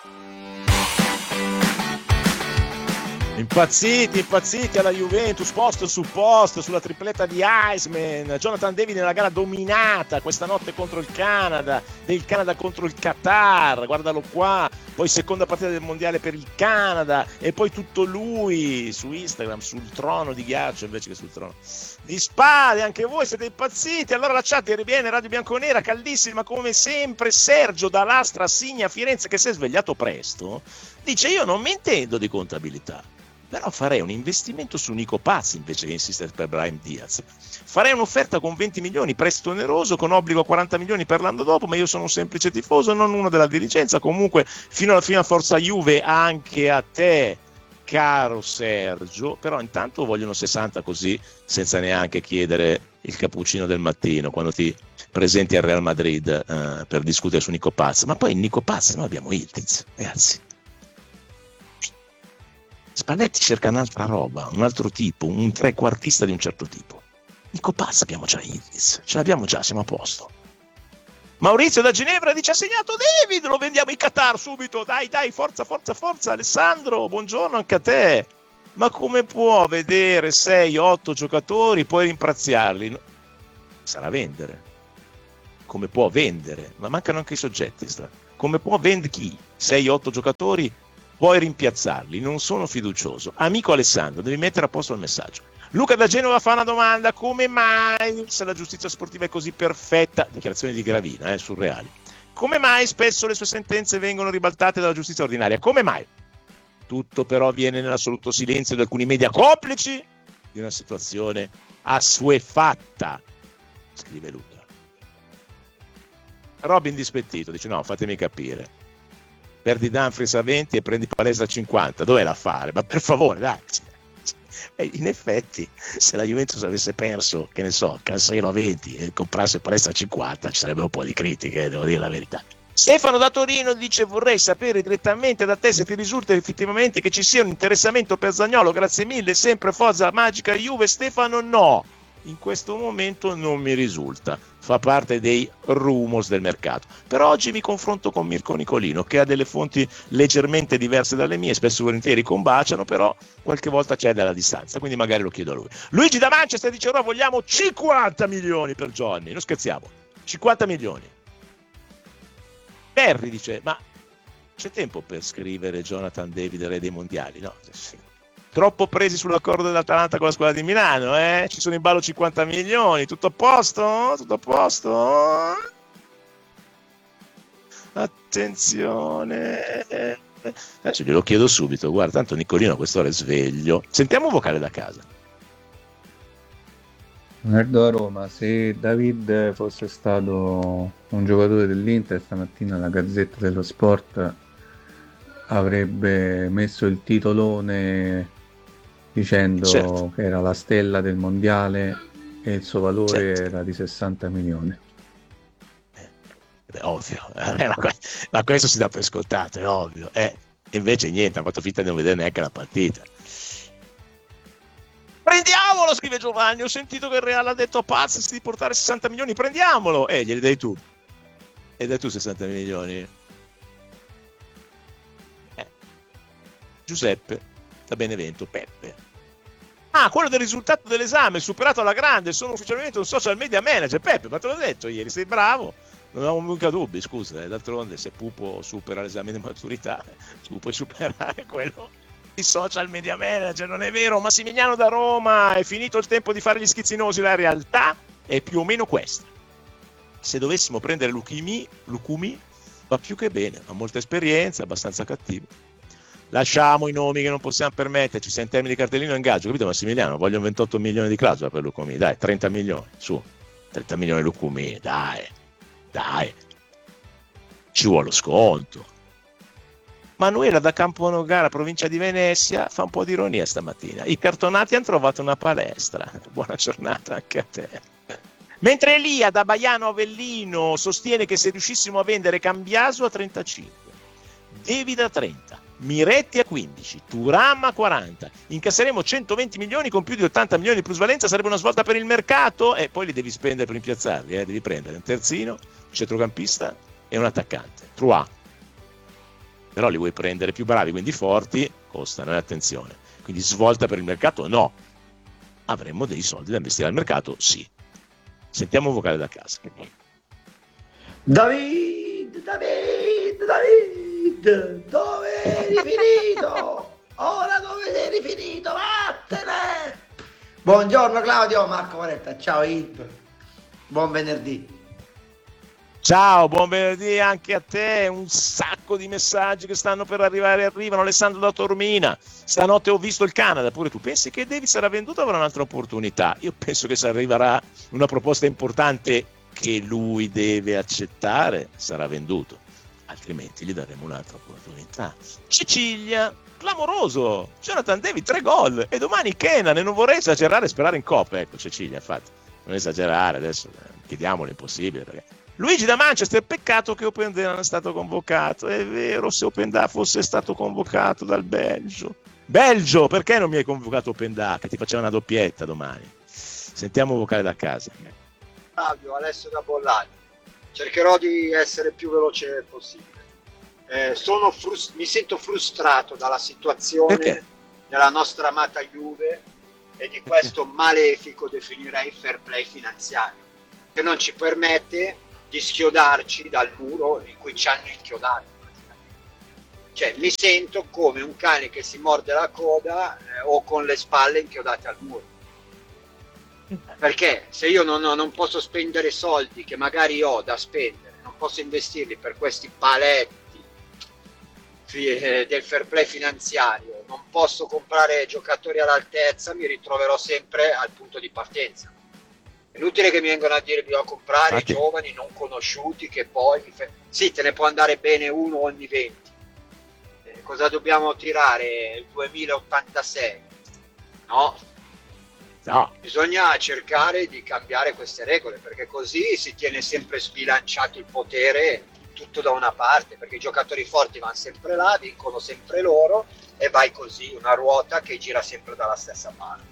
Impazziti, impazziti alla Juventus, posto su posto, sulla tripletta di Iceman. Jonathan David nella gara dominata questa notte contro il Canada, del Canada contro il Qatar, guardalo qua, poi seconda partita del mondiale per il Canada e poi tutto lui su Instagram, sul trono di ghiaccio invece che sul trono di spade. Anche voi siete impazziti. Allora la chat riviene, Radio Bianconera, caldissima come sempre. Sergio da Lastra, Signa, Firenze, che si è svegliato presto, dice: io non mi intendo di contabilità, però farei un investimento su Nico Paz invece che insistere per Brahim Diaz. Farei un'offerta con venti milioni, prestito oneroso, con obbligo a quaranta milioni per l'anno dopo, ma io sono un semplice tifoso, non uno della dirigenza. Comunque fino alla fine a forza Juve, anche a te caro Sergio, però intanto vogliono sessanta, così senza neanche chiedere il cappuccino del mattino quando ti presenti al Real Madrid eh, per discutere su Nico Paz. Ma poi Nico Paz noi abbiamo Ildiz, ragazzi. Spalletti cerca un'altra roba, un altro tipo, un trequartista di un certo tipo. Nico Paz abbiamo già Ildiz, ce l'abbiamo già, siamo a posto. Maurizio da Ginevra dice: ha segnato David, lo vendiamo in Qatar subito, dai dai, forza forza forza. Alessandro, buongiorno anche a te. Ma come può vedere sei otto giocatori poi rimpraziarli? Sarà vendere. Come può vendere? Ma mancano anche i soggetti. Sta. Come può vendere chi? sei otto giocatori poi rimpiazzarli? Non sono fiducioso. Amico Alessandro, devi mettere a posto il messaggio. Luca da Genova fa una domanda: come mai, se la giustizia sportiva è così perfetta, dichiarazione di Gravina, eh, surreali, come mai spesso le sue sentenze vengono ribaltate dalla giustizia ordinaria? Come mai? Tutto però avviene nell'assoluto silenzio di alcuni media complici di una situazione assuefatta, scrive Luca. Robin dispettito dice: no, fatemi capire, perdi Dumfries a venti e prendi Palestra a cinquanta, dov'è l'affare? Ma per favore, dai. E in effetti, se la Juventus avesse perso, che ne so, Cancelo a venti e comprasse Palestra a cinquanta, ci sarebbe un po' di critiche, devo dire la verità. Stefano da Torino dice: vorrei sapere direttamente da te se ti risulta effettivamente che ci sia un interessamento per Zaniolo. Grazie mille, sempre Forza Magica Juve. Stefano, no, in questo momento non mi risulta, fa parte dei rumors del mercato. Per oggi mi confronto con Mirko Nicolino, che ha delle fonti leggermente diverse dalle mie, spesso e volentieri combaciano, però qualche volta c'è della distanza, quindi magari lo chiedo a lui. Luigi da Manchester dice: ora vogliamo cinquanta milioni per Johnny, non scherziamo, cinquanta milioni. Perry dice: ma c'è tempo per scrivere Jonathan David re dei mondiali? No, sì. Troppo presi sull'accordo dell'Atalanta con la squadra di Milano, eh? Ci sono in ballo cinquanta milioni, tutto a posto? Tutto a posto? Attenzione. Adesso glielo chiedo subito, guarda, tanto Nicolino a quest'ora è sveglio. Sentiamo un vocale da casa. Leonardo a Roma, se David fosse stato un giocatore dell'Inter, stamattina la Gazzetta dello Sport avrebbe messo il titolone dicendo certo. che era la stella del mondiale e il suo valore certo. era di sessanta milioni. È ovvio, eh, ma questo si dà per scontato, è ovvio. Eh, invece niente, ha fatto finta di non vedere neanche la partita. Prendiamolo, scrive Giovanni, ho sentito che il Real ha detto a Paz di portare sessanta milioni, prendiamolo! Eh, glieli dai tu. E dai tu sessanta milioni. Eh. Giuseppe, da Benevento, Peppe. Ah, quello del risultato dell'esame, superato alla grande, sono ufficialmente un social media manager. Peppe, ma te l'ho detto ieri, sei bravo. Non avevo mica dubbi, scusa, eh. D'altronde se Pupo supera l'esame di maturità, tu puoi superare quello di social media manager, non è vero? Massimiliano da Roma, è finito il tempo di fare gli schizzinosi, la realtà è più o meno questa. Se dovessimo prendere Lucumi, Lucumi va più che bene, ha molta esperienza, abbastanza cattivo. Lasciamo i nomi che non possiamo permetterci, se in termini di cartellino ingaggio, capito Massimiliano? Voglio ventotto milioni di clausola per Lucumi, dai, trenta milioni, su, trenta milioni Lucumi, dai, dai, ci vuole lo sconto. Manuela da Camponogara, provincia di Venezia, fa un po' di ironia stamattina. I cartonati hanno trovato una palestra. Buona giornata anche a te. Mentre Elia da Baiano Avellino sostiene che se riuscissimo a vendere Cambiaso a trentacinque, David a trenta, Miretti a quindici, Thuram a quaranta, incasseremo centoventi milioni con più di ottanta milioni di plusvalenza, sarebbe una svolta per il mercato e poi li devi spendere per rimpiazzarli, eh? Devi prendere un terzino, un centrocampista e un attaccante. Trois. Però li vuoi prendere più bravi, quindi forti, costano, eh, attenzione. Quindi svolta per il mercato? No. Avremmo dei soldi da investire al mercato? Sì. Sentiamo un vocale da casa. David, David, David, dove eri finito? Ora dove sei finito? Vattene! Buongiorno Claudio, Marco Moretta, ciao Ip. Buon venerdì. Ciao, buon venerdì anche a te. Un sacco di messaggi che stanno per arrivare, arrivano. Alessandro da Tormina, stanotte ho visto il Canada, pure tu pensi che David sarà venduto o avrà un'altra opportunità? Io penso che se arriverà una proposta importante che lui deve accettare, sarà venduto, altrimenti gli daremo un'altra opportunità. Sicilia, clamoroso, Jonathan David tre gol e domani Kenan, e non vorrei esagerare e sperare in Coppa, ecco Sicilia, infatti non esagerare, adesso chiediamo l'impossibile perché... Luigi da Manchester, peccato che Openda non è stato convocato, è vero, se Openda fosse stato convocato dal Belgio. Belgio, perché non mi hai convocato Openda, che ti faceva una doppietta domani? Sentiamo vocale da casa. Fabio, Alessio da Bollani, cercherò di essere più veloce possibile. Eh, sono frust- mi sento frustrato dalla situazione perché? della nostra amata Juve e di questo malefico, definirei, fair play finanziario, che non ci permette di schiodarci dal muro in cui ci hanno inchiodato. Cioè mi sento come un cane che si morde la coda eh, o con le spalle inchiodate al muro, perché se io non, non posso spendere soldi che magari ho da spendere, non posso investirli per questi paletti eh, del fair play finanziario, non posso comprare giocatori all'altezza, mi ritroverò sempre al punto di partenza. È inutile che mi vengano a dire bisogna comprare i giovani non conosciuti che poi sì, te ne può andare bene uno ogni venti. Eh, cosa dobbiamo tirare? Il duemilaottantasei? No. No. Bisogna cercare di cambiare queste regole, perché così si tiene sempre sbilanciato il potere tutto da una parte, perché i giocatori forti vanno sempre là, vincono sempre loro e vai così, una ruota che gira sempre dalla stessa parte.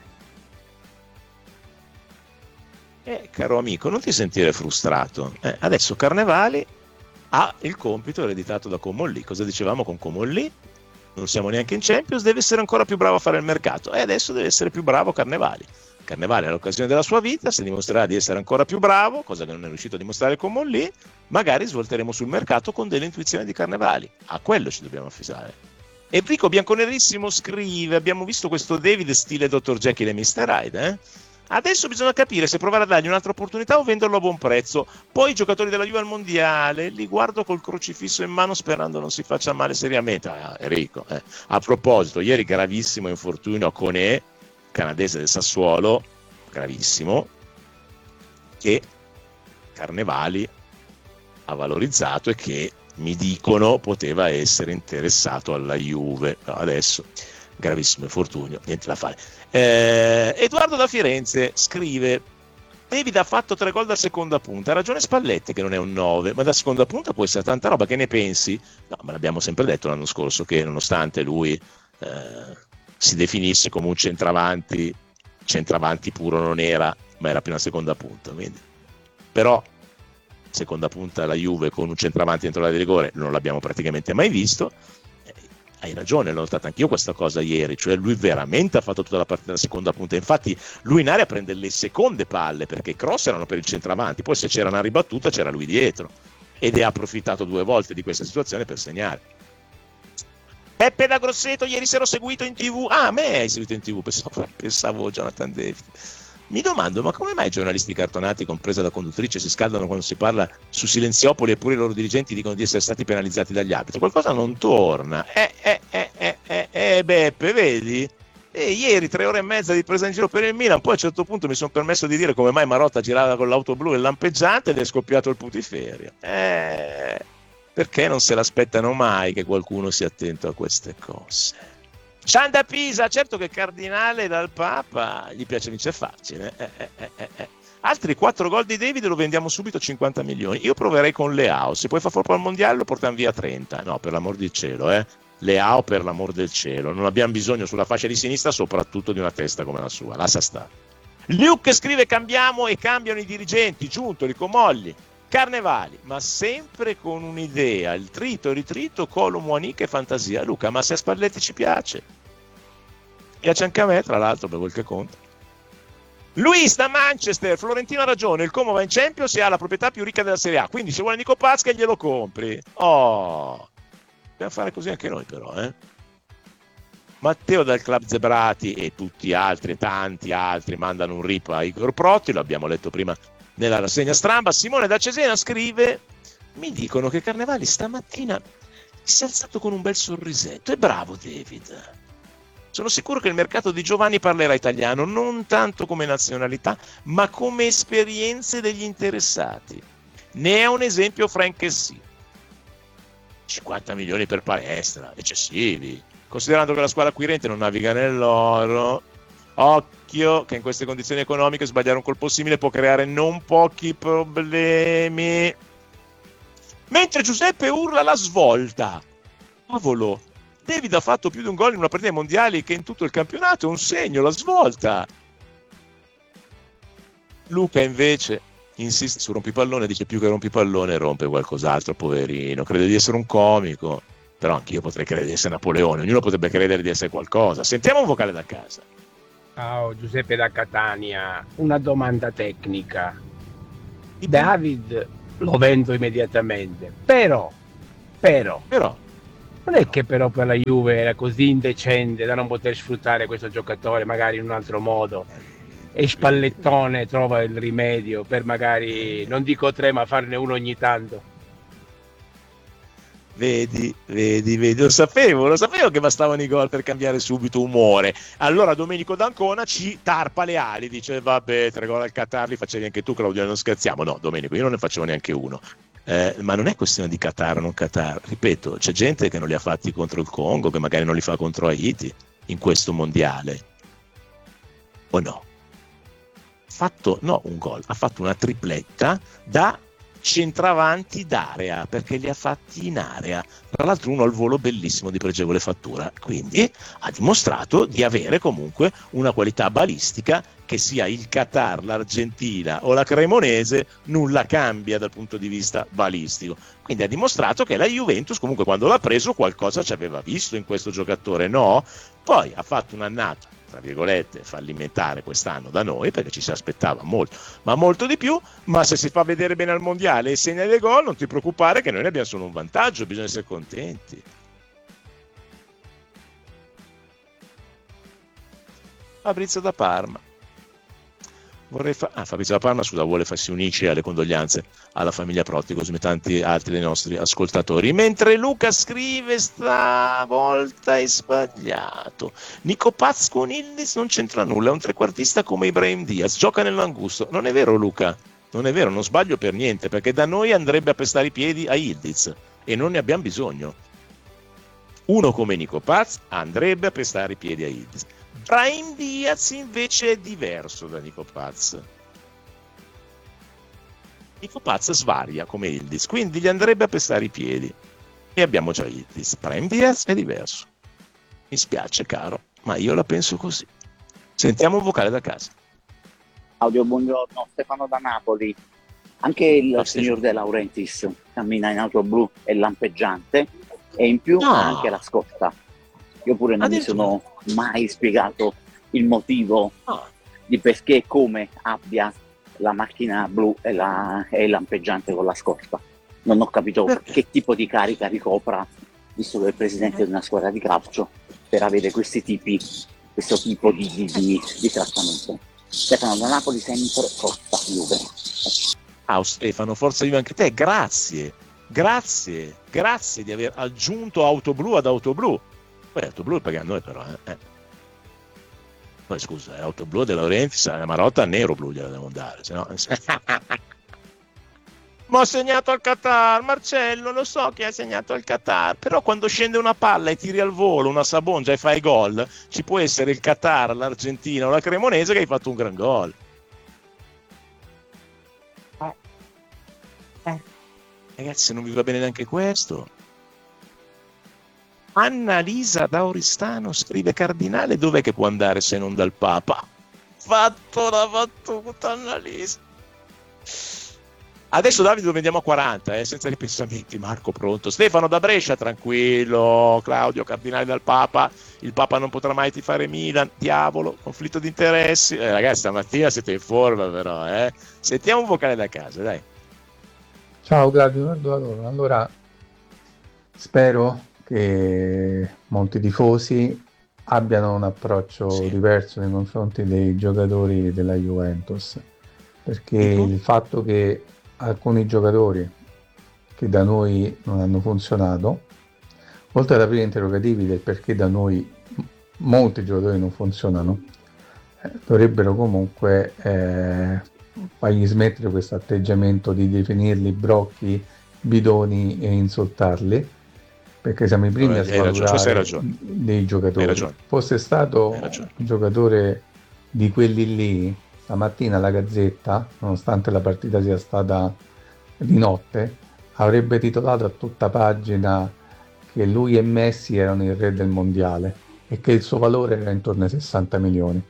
Eh, caro amico, non ti sentire frustrato. Eh, adesso Carnevali ha il compito ereditato da Comolli. Cosa dicevamo con Comolli? Non siamo neanche in Champions, deve essere ancora più bravo a fare il mercato. E adesso deve essere più bravo Carnevali. Carnevali è l'occasione della sua vita, se dimostrerà di essere ancora più bravo, cosa che non è riuscito a dimostrare Comolli, magari svolteremo sul mercato con delle intuizioni di Carnevali. A quello ci dobbiamo affidare. Enrico Bianconerissimo scrive: abbiamo visto questo David stile dottor Jekyll e mister Hyde, eh? Adesso bisogna capire se provare a dargli un'altra opportunità o venderlo a buon prezzo. Poi i giocatori della Juve al mondiale li guardo col crocifisso in mano sperando non si faccia male seriamente. Ah, Enrico, eh. A proposito, ieri gravissimo infortunio a Koné, canadese del Sassuolo, gravissimo, che Carnevali ha valorizzato e che mi dicono poteva essere interessato alla Juve. Adesso gravissimo infortunio, niente da fare. Eh, Edoardo da Firenze scrive: David ha fatto tre gol da seconda punta, ha ragione Spalletti che non è un nove, ma da seconda punta può essere tanta roba, che ne pensi? No, ma l'abbiamo sempre detto l'anno scorso che nonostante lui eh, si definisse come un centravanti, centravanti puro non era, ma era più una seconda punta, quindi. Però seconda punta la Juve con un centravanti dentro l'area di rigore non l'abbiamo praticamente mai visto. Hai ragione, l'ho notata anch'io questa cosa ieri, cioè lui veramente ha fatto tutta la partita da seconda punta, infatti lui in area prende le seconde palle perché i cross erano per il centravanti, poi se c'era una ribattuta c'era lui dietro ed è approfittato due volte di questa situazione per segnare. Peppe da Grosseto, ieri sera ho seguito in tv, ah me hai seguito in tv, pensavo, pensavo Jonathan David. Mi domando, ma come mai i giornalisti cartonati, compresa la conduttrice, si scaldano quando si parla su Silenziopoli eppure i loro dirigenti dicono di essere stati penalizzati dagli arbitri? Qualcosa non torna. Eh, eh, eh, eh, eh, eh Beppe, vedi? E ieri tre ore e mezza di presa in giro per il Milan, poi a un certo punto mi sono permesso di dire come mai Marotta girava con l'auto blu e lampeggiante ed è scoppiato il putiferio. Eh, perché non se l'aspettano mai che qualcuno sia attento a queste cose? Gian da Pisa, certo che Cardinale dal Papa gli piace vincere facile. Eh, eh, eh, eh, eh. Altri quattro gol di David lo vendiamo subito a cinquanta milioni. Io proverei con Leao, se poi fa fuori al mondiale lo portano via a trenta. No, per l'amor del cielo, eh. Leao, per l'amor del cielo. Non abbiamo bisogno sulla fascia di sinistra soprattutto di una testa come la sua. Lascia stare. Luke scrive: cambiamo e cambiano i dirigenti, Giuntoli, Comolli, Carnevali, ma sempre con un'idea, il trito, il ritrito, Colo, Muaniche e fantasia. Luca, ma se a Spalletti ci piace, piace anche a me, tra l'altro, per quel che conta. Luis da Manchester, Florentino ha ragione, il Como va in Champions e ha la proprietà più ricca della Serie A, quindi se vuole Nico Pazca glielo compri. Oh, dobbiamo fare così anche noi però, eh. Matteo dal Club Zebrati e tutti altri, tanti altri, mandano un rip a Igor Protti, lo abbiamo letto prima nella rassegna stramba. Simone da Cesena scrive: mi dicono che Carnevali stamattina si è alzato con un bel sorrisetto. E bravo David. Sono sicuro che il mercato di Giovanni parlerà italiano, non tanto come nazionalità, ma come esperienze degli interessati. Ne è un esempio Frank Kessie. cinquanta milioni per palestra, eccessivi. Considerando che la squadra acquirente non naviga nell'oro, occhio che in queste condizioni economiche sbagliare un colpo simile può creare non pochi problemi. Mentre Giuseppe urla la svolta. Cavolo, David ha fatto più di un gol in una partita mondiale che in tutto il campionato, è un segno, la svolta. Luca invece insiste su rompipallone, dice più che rompipallone rompe qualcos'altro, poverino, crede di essere un comico, però anch'io potrei credere di essere Napoleone, ognuno potrebbe credere di essere qualcosa. Sentiamo un vocale da casa. Ciao, Giuseppe da Catania, una domanda tecnica. David lo vendo immediatamente, però, però, però non è che però per la Juve era così indecente da non poter sfruttare questo giocatore magari in un altro modo, e Spallettone trova il rimedio per magari, non dico tre, ma farne uno ogni tanto. Vedi, vedi, vedi, lo sapevo, lo sapevo che bastavano i gol per cambiare subito umore. Allora Domenico D'Ancona ci tarpa le ali, dice vabbè, tre gol al Qatar li facevi anche tu, Claudio, non scherziamo. No, Domenico, io non ne facevo neanche uno. Eh, ma non è questione di Qatar o non Qatar, ripeto, c'è gente che non li ha fatti contro il Congo, che magari non li fa contro Haiti in questo mondiale, o no? Fatto, no, un gol, ha fatto una tripletta da centravanti d'area, perché li ha fatti in area, tra l'altro uno al volo bellissimo di pregevole fattura, quindi ha dimostrato di avere comunque una qualità balistica che sia il Qatar, l'Argentina o la Cremonese nulla cambia dal punto di vista balistico, quindi ha dimostrato che la Juventus comunque quando l'ha preso qualcosa ci aveva visto in questo giocatore, no? Poi ha fatto un'annata tra virgolette fallimentare quest'anno da noi, perché ci si aspettava molto, ma molto di più, ma se si fa vedere bene al mondiale e segna dei gol, non ti preoccupare che noi ne abbiamo solo un vantaggio, bisogna essere contenti. Fabrizio da Parma. Vorrei fa- ah, Fabrizio da Parma, scusa, vuole farsi unisce alle condoglianze alla famiglia Protti, come tanti altri dei nostri ascoltatori. Mentre Luca scrive stavolta è sbagliato. Nico Paz con Ildiz non c'entra nulla, è un trequartista come Ibrahim Diaz, gioca nell'Angusto. Non è vero Luca, non è vero, non sbaglio per niente, perché da noi andrebbe a pestare i piedi a Ildiz e non ne abbiamo bisogno. Uno come Nico Paz andrebbe a pestare i piedi a Ildiz. Brahim Diaz invece è diverso da Nico Paz. Nico Paz svaria come Ildiz, quindi gli andrebbe a pestare i piedi. E abbiamo già Ildiz. Brahim Diaz è diverso. Mi spiace caro, ma io la penso così. Sentiamo un vocale da casa. Claudio, buongiorno, Stefano da Napoli. Anche il No, signor De Laurentiis cammina in auto blu e lampeggiante, e in più No. ha anche la scorta. Io pure non mi sono mai spiegato il motivo di perché e come abbia la macchina blu e, la, e il lampeggiante con la scorta. Non ho capito che tipo di carica ricopra, visto che è il presidente di una squadra di calcio, per avere questi tipi, questo tipo di, di, di, di trattamento. Stefano da Napoli, sempre forza Juve. Ah, Stefano, forza Juve anche te, grazie, grazie, grazie di aver aggiunto auto blu ad auto blu. Poi auto blu paghiamo noi però, eh. Poi scusa, è auto blu De Laurentiis, la Marotta nero blu gliela devo dare, se no... Ma ho segnato al Qatar, Marcello, lo so che hai segnato al Qatar, però quando scende una palla e tiri al volo una sabongia e fai gol, ci può essere il Qatar, l'Argentina o la Cremonese che hai fatto un gran gol. Eh. Eh. Ragazzi, se non vi va bene neanche questo... Annalisa da Oristano scrive: Cardinale dov'è che può andare se non dal Papa? Fatto la battuta, Annalisa. Adesso Davide lo vendiamo a quaranta, eh, senza ripensamenti. Marco pronto. Stefano da Brescia, tranquillo. Claudio, Cardinale dal Papa. Il Papa non potrà mai tifare Milan. Diavolo, conflitto di interessi. Eh, ragazzi, stamattina siete in forma però, eh. Sentiamo un vocale da casa, dai. Ciao Claudio, allora spero che molti tifosi abbiano un approccio sì. diverso nei confronti dei giocatori della Juventus, perché uh-huh. il fatto che alcuni giocatori che da noi non hanno funzionato, oltre ad aprire interrogativi del perché da noi molti giocatori non funzionano, eh, dovrebbero comunque eh, fargli smettere questo atteggiamento di definirli brocchi, bidoni e insultarli, perché siamo i primi Hai a svalutare ragione, dei giocatori. Hai ragione. Fosse stato Hai ragione. un giocatore di quelli lì, stamattina la Gazzetta, nonostante la partita sia stata di notte, avrebbe titolato a tutta pagina che lui e Messi erano il re del mondiale e che il suo valore era intorno ai sessanta milioni.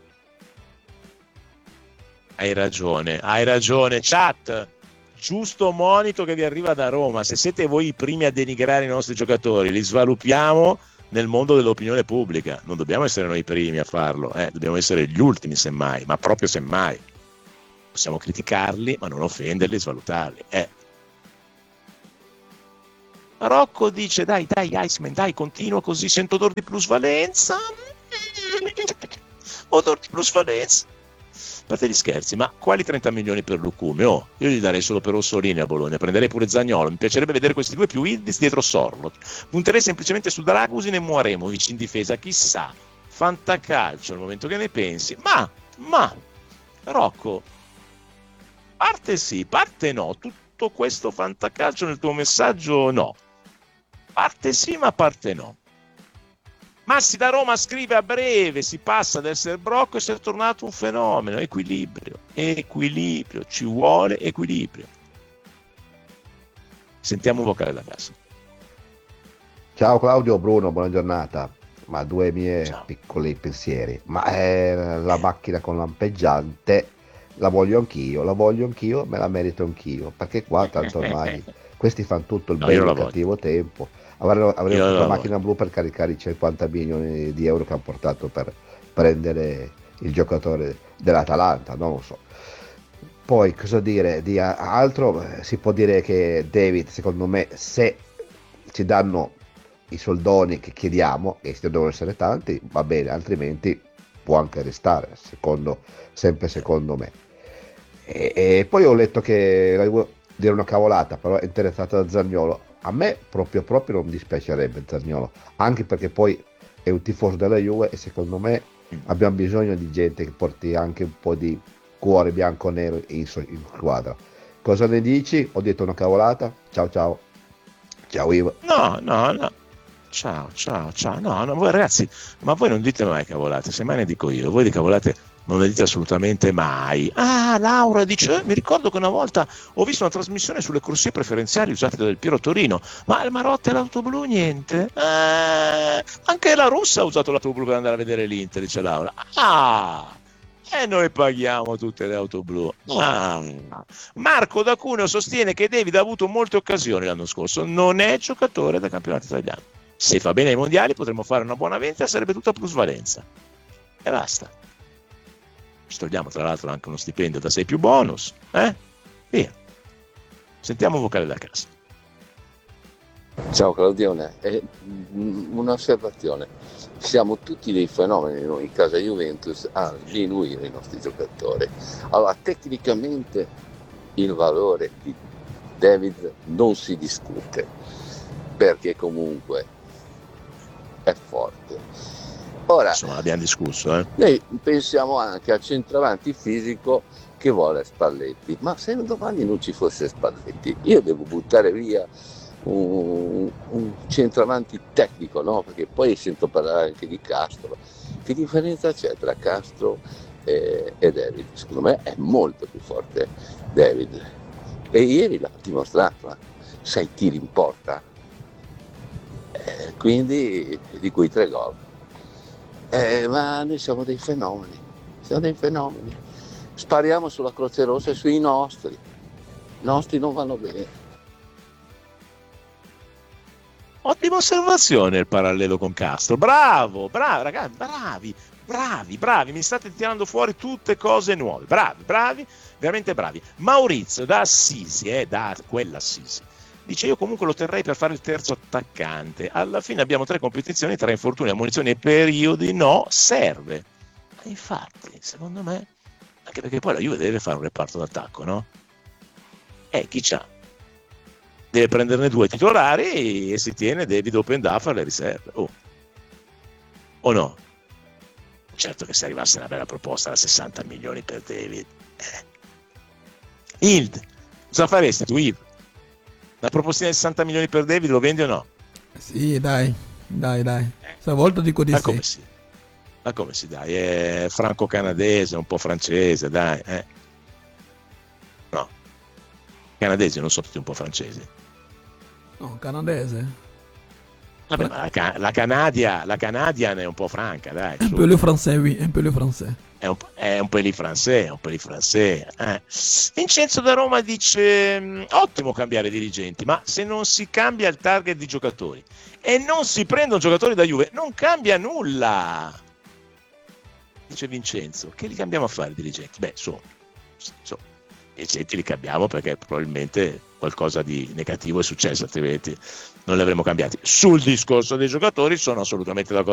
Hai ragione, hai ragione. Chat, giusto monito che vi arriva da Roma: se siete voi i primi a denigrare i nostri giocatori, li svalutiamo nel mondo dell'opinione pubblica. Non dobbiamo essere noi i primi a farlo, eh? Dobbiamo essere gli ultimi semmai, ma proprio semmai. Possiamo criticarli, ma non offenderli e svalutarli. Eh. Rocco dice: dai, dai, Iceman, dai, continua così, sento odore di plusvalenza. Odore di plusvalenza. A parte gli scherzi, ma quali trenta milioni per Lucumi? Oh, io gli darei solo per Orsolini a Bologna, prenderei pure Zaniolo, mi piacerebbe vedere questi due più Ildiz dietro Sorlo, punterei semplicemente su Dragusin e Muaremovic in difesa, chissà, fantacalcio al momento che ne pensi, ma, ma, Rocco, parte sì, parte no, tutto questo fantacalcio nel tuo messaggio no, parte sì ma parte no. Massi da Roma scrive: a breve si passa da essere brocco a essere tornato un fenomeno. Equilibrio, equilibrio, ci vuole equilibrio. Sentiamo un vocale da casa. Ciao Claudio, Bruno, buona giornata. Ma due mie Ciao. piccoli pensieri. Ma eh, la macchina con lampeggiante la voglio anch'io, la voglio anch'io, me la merito anch'io. Perché qua tanto ormai questi fanno tutto il no, bello e il cattivo tempo. Avremo, avremo una macchina blu per caricare i cinquanta milioni di euro che hanno portato per prendere il giocatore dell'Atalanta, non lo so. Poi cosa dire di altro? Si può dire che David, secondo me, se ci danno i soldoni che chiediamo, e se devono essere tanti, va bene, altrimenti può anche restare, secondo, sempre secondo me. E, e poi ho letto che, devo dire una cavolata, però è interessata da Zaniolo. A me proprio proprio non dispiacerebbe Zaniolo, anche perché poi è un tifoso della Juve e secondo me abbiamo bisogno di gente che porti anche un po' di cuore bianco-nero in, in squadra. Cosa ne dici? Ho detto una cavolata? Ciao ciao. Ciao Ivo. No, no, no. Ciao, ciao, ciao. No, no, voi ragazzi, ma voi non dite mai cavolate, semmai ne dico io. Voi di cavolate non le dite assolutamente mai. Ah, Laura dice: eh, mi ricordo che una volta ho visto una trasmissione sulle corsie preferenziali usate da Del Piero Torino, ma il Marotta e l'auto blu niente. Eh, anche la Russa ha usato l'auto blu per andare a vedere l'Inter, dice Laura. Ah, e noi paghiamo tutte le auto blu. Ah. Marco da Cuneo sostiene che David ha avuto molte occasioni l'anno scorso, non è giocatore del campionato italiano. Se fa bene ai mondiali potremmo fare una buona vendita, sarebbe tutta plusvalenza. E basta. Ci togliamo tra l'altro anche uno stipendio da sei più bonus, eh? Via. Sentiamo un vocale da casa. Ciao Claudione, eh, un'osservazione: siamo tutti dei fenomeni noi in casa Juventus a sminuire i nostri giocatori. Allora, tecnicamente il valore di David non si discute, perché comunque è forte. Ora, insomma, abbiamo discusso, eh? Noi pensiamo anche al centravanti fisico che vuole Spalletti, ma se domani non ci fosse Spalletti, io devo buttare via un, un centravanti tecnico, no? Perché poi sento parlare anche di Castro. Che differenza c'è tra Castro e, e David? Secondo me è molto più forte David, e ieri l'ha dimostrato, sei tiri in porta, eh, quindi di quei tre gol. Eh, ma noi siamo dei fenomeni, siamo dei fenomeni. Spariamo sulla Croce Rossa e sui nostri. I nostri non vanno bene. Ottima osservazione il parallelo con Castro. Bravo, bravo ragazzi, bravi, bravi, bravi. Mi state tirando fuori tutte cose nuove. Bravi, bravi, veramente bravi. Maurizio da Assisi, eh, da quella Assisi. Dice: io comunque lo terrei per fare il terzo attaccante. Alla fine abbiamo tre competizioni, tre infortuni, ammonizioni e periodi. No, serve. Ma infatti, secondo me, anche perché poi la Juve deve fare un reparto d'attacco, no? Eh, chi c'ha? deve prenderne due titolari e si tiene David Open Duff alle riserve. Oh. O no? Certo che se arrivasse una bella proposta da sessanta milioni per David. Eh. Hild, cosa faresti tu, Hild? Una propostina di sessanta milioni per David, lo vendi o no? Sì, dai, dai, dai. Stavolta dico di Ma sì. come sì? Ma come si dai? È franco-canadese, un po' francese, dai. Eh. No. Canadesi non sono tutti un po' francesi. No, canadese. Vabbè, ma la, ca- la Canadia, la Canadian è un po' franca, dai. Un peu le français, oui, un peu le français. È un, è un pelì francese, è un pelì francese. Eh. Vincenzo da Roma dice: ottimo cambiare dirigenti, ma se non si cambia il target di giocatori e non si prendono giocatori da Juve, non cambia nulla. Dice Vincenzo, che li cambiamo a fare i dirigenti? Beh, sono so, i dirigenti li cambiamo perché probabilmente qualcosa di negativo è successo, altrimenti non li avremmo cambiati. Sul discorso dei giocatori sono assolutamente d'accordo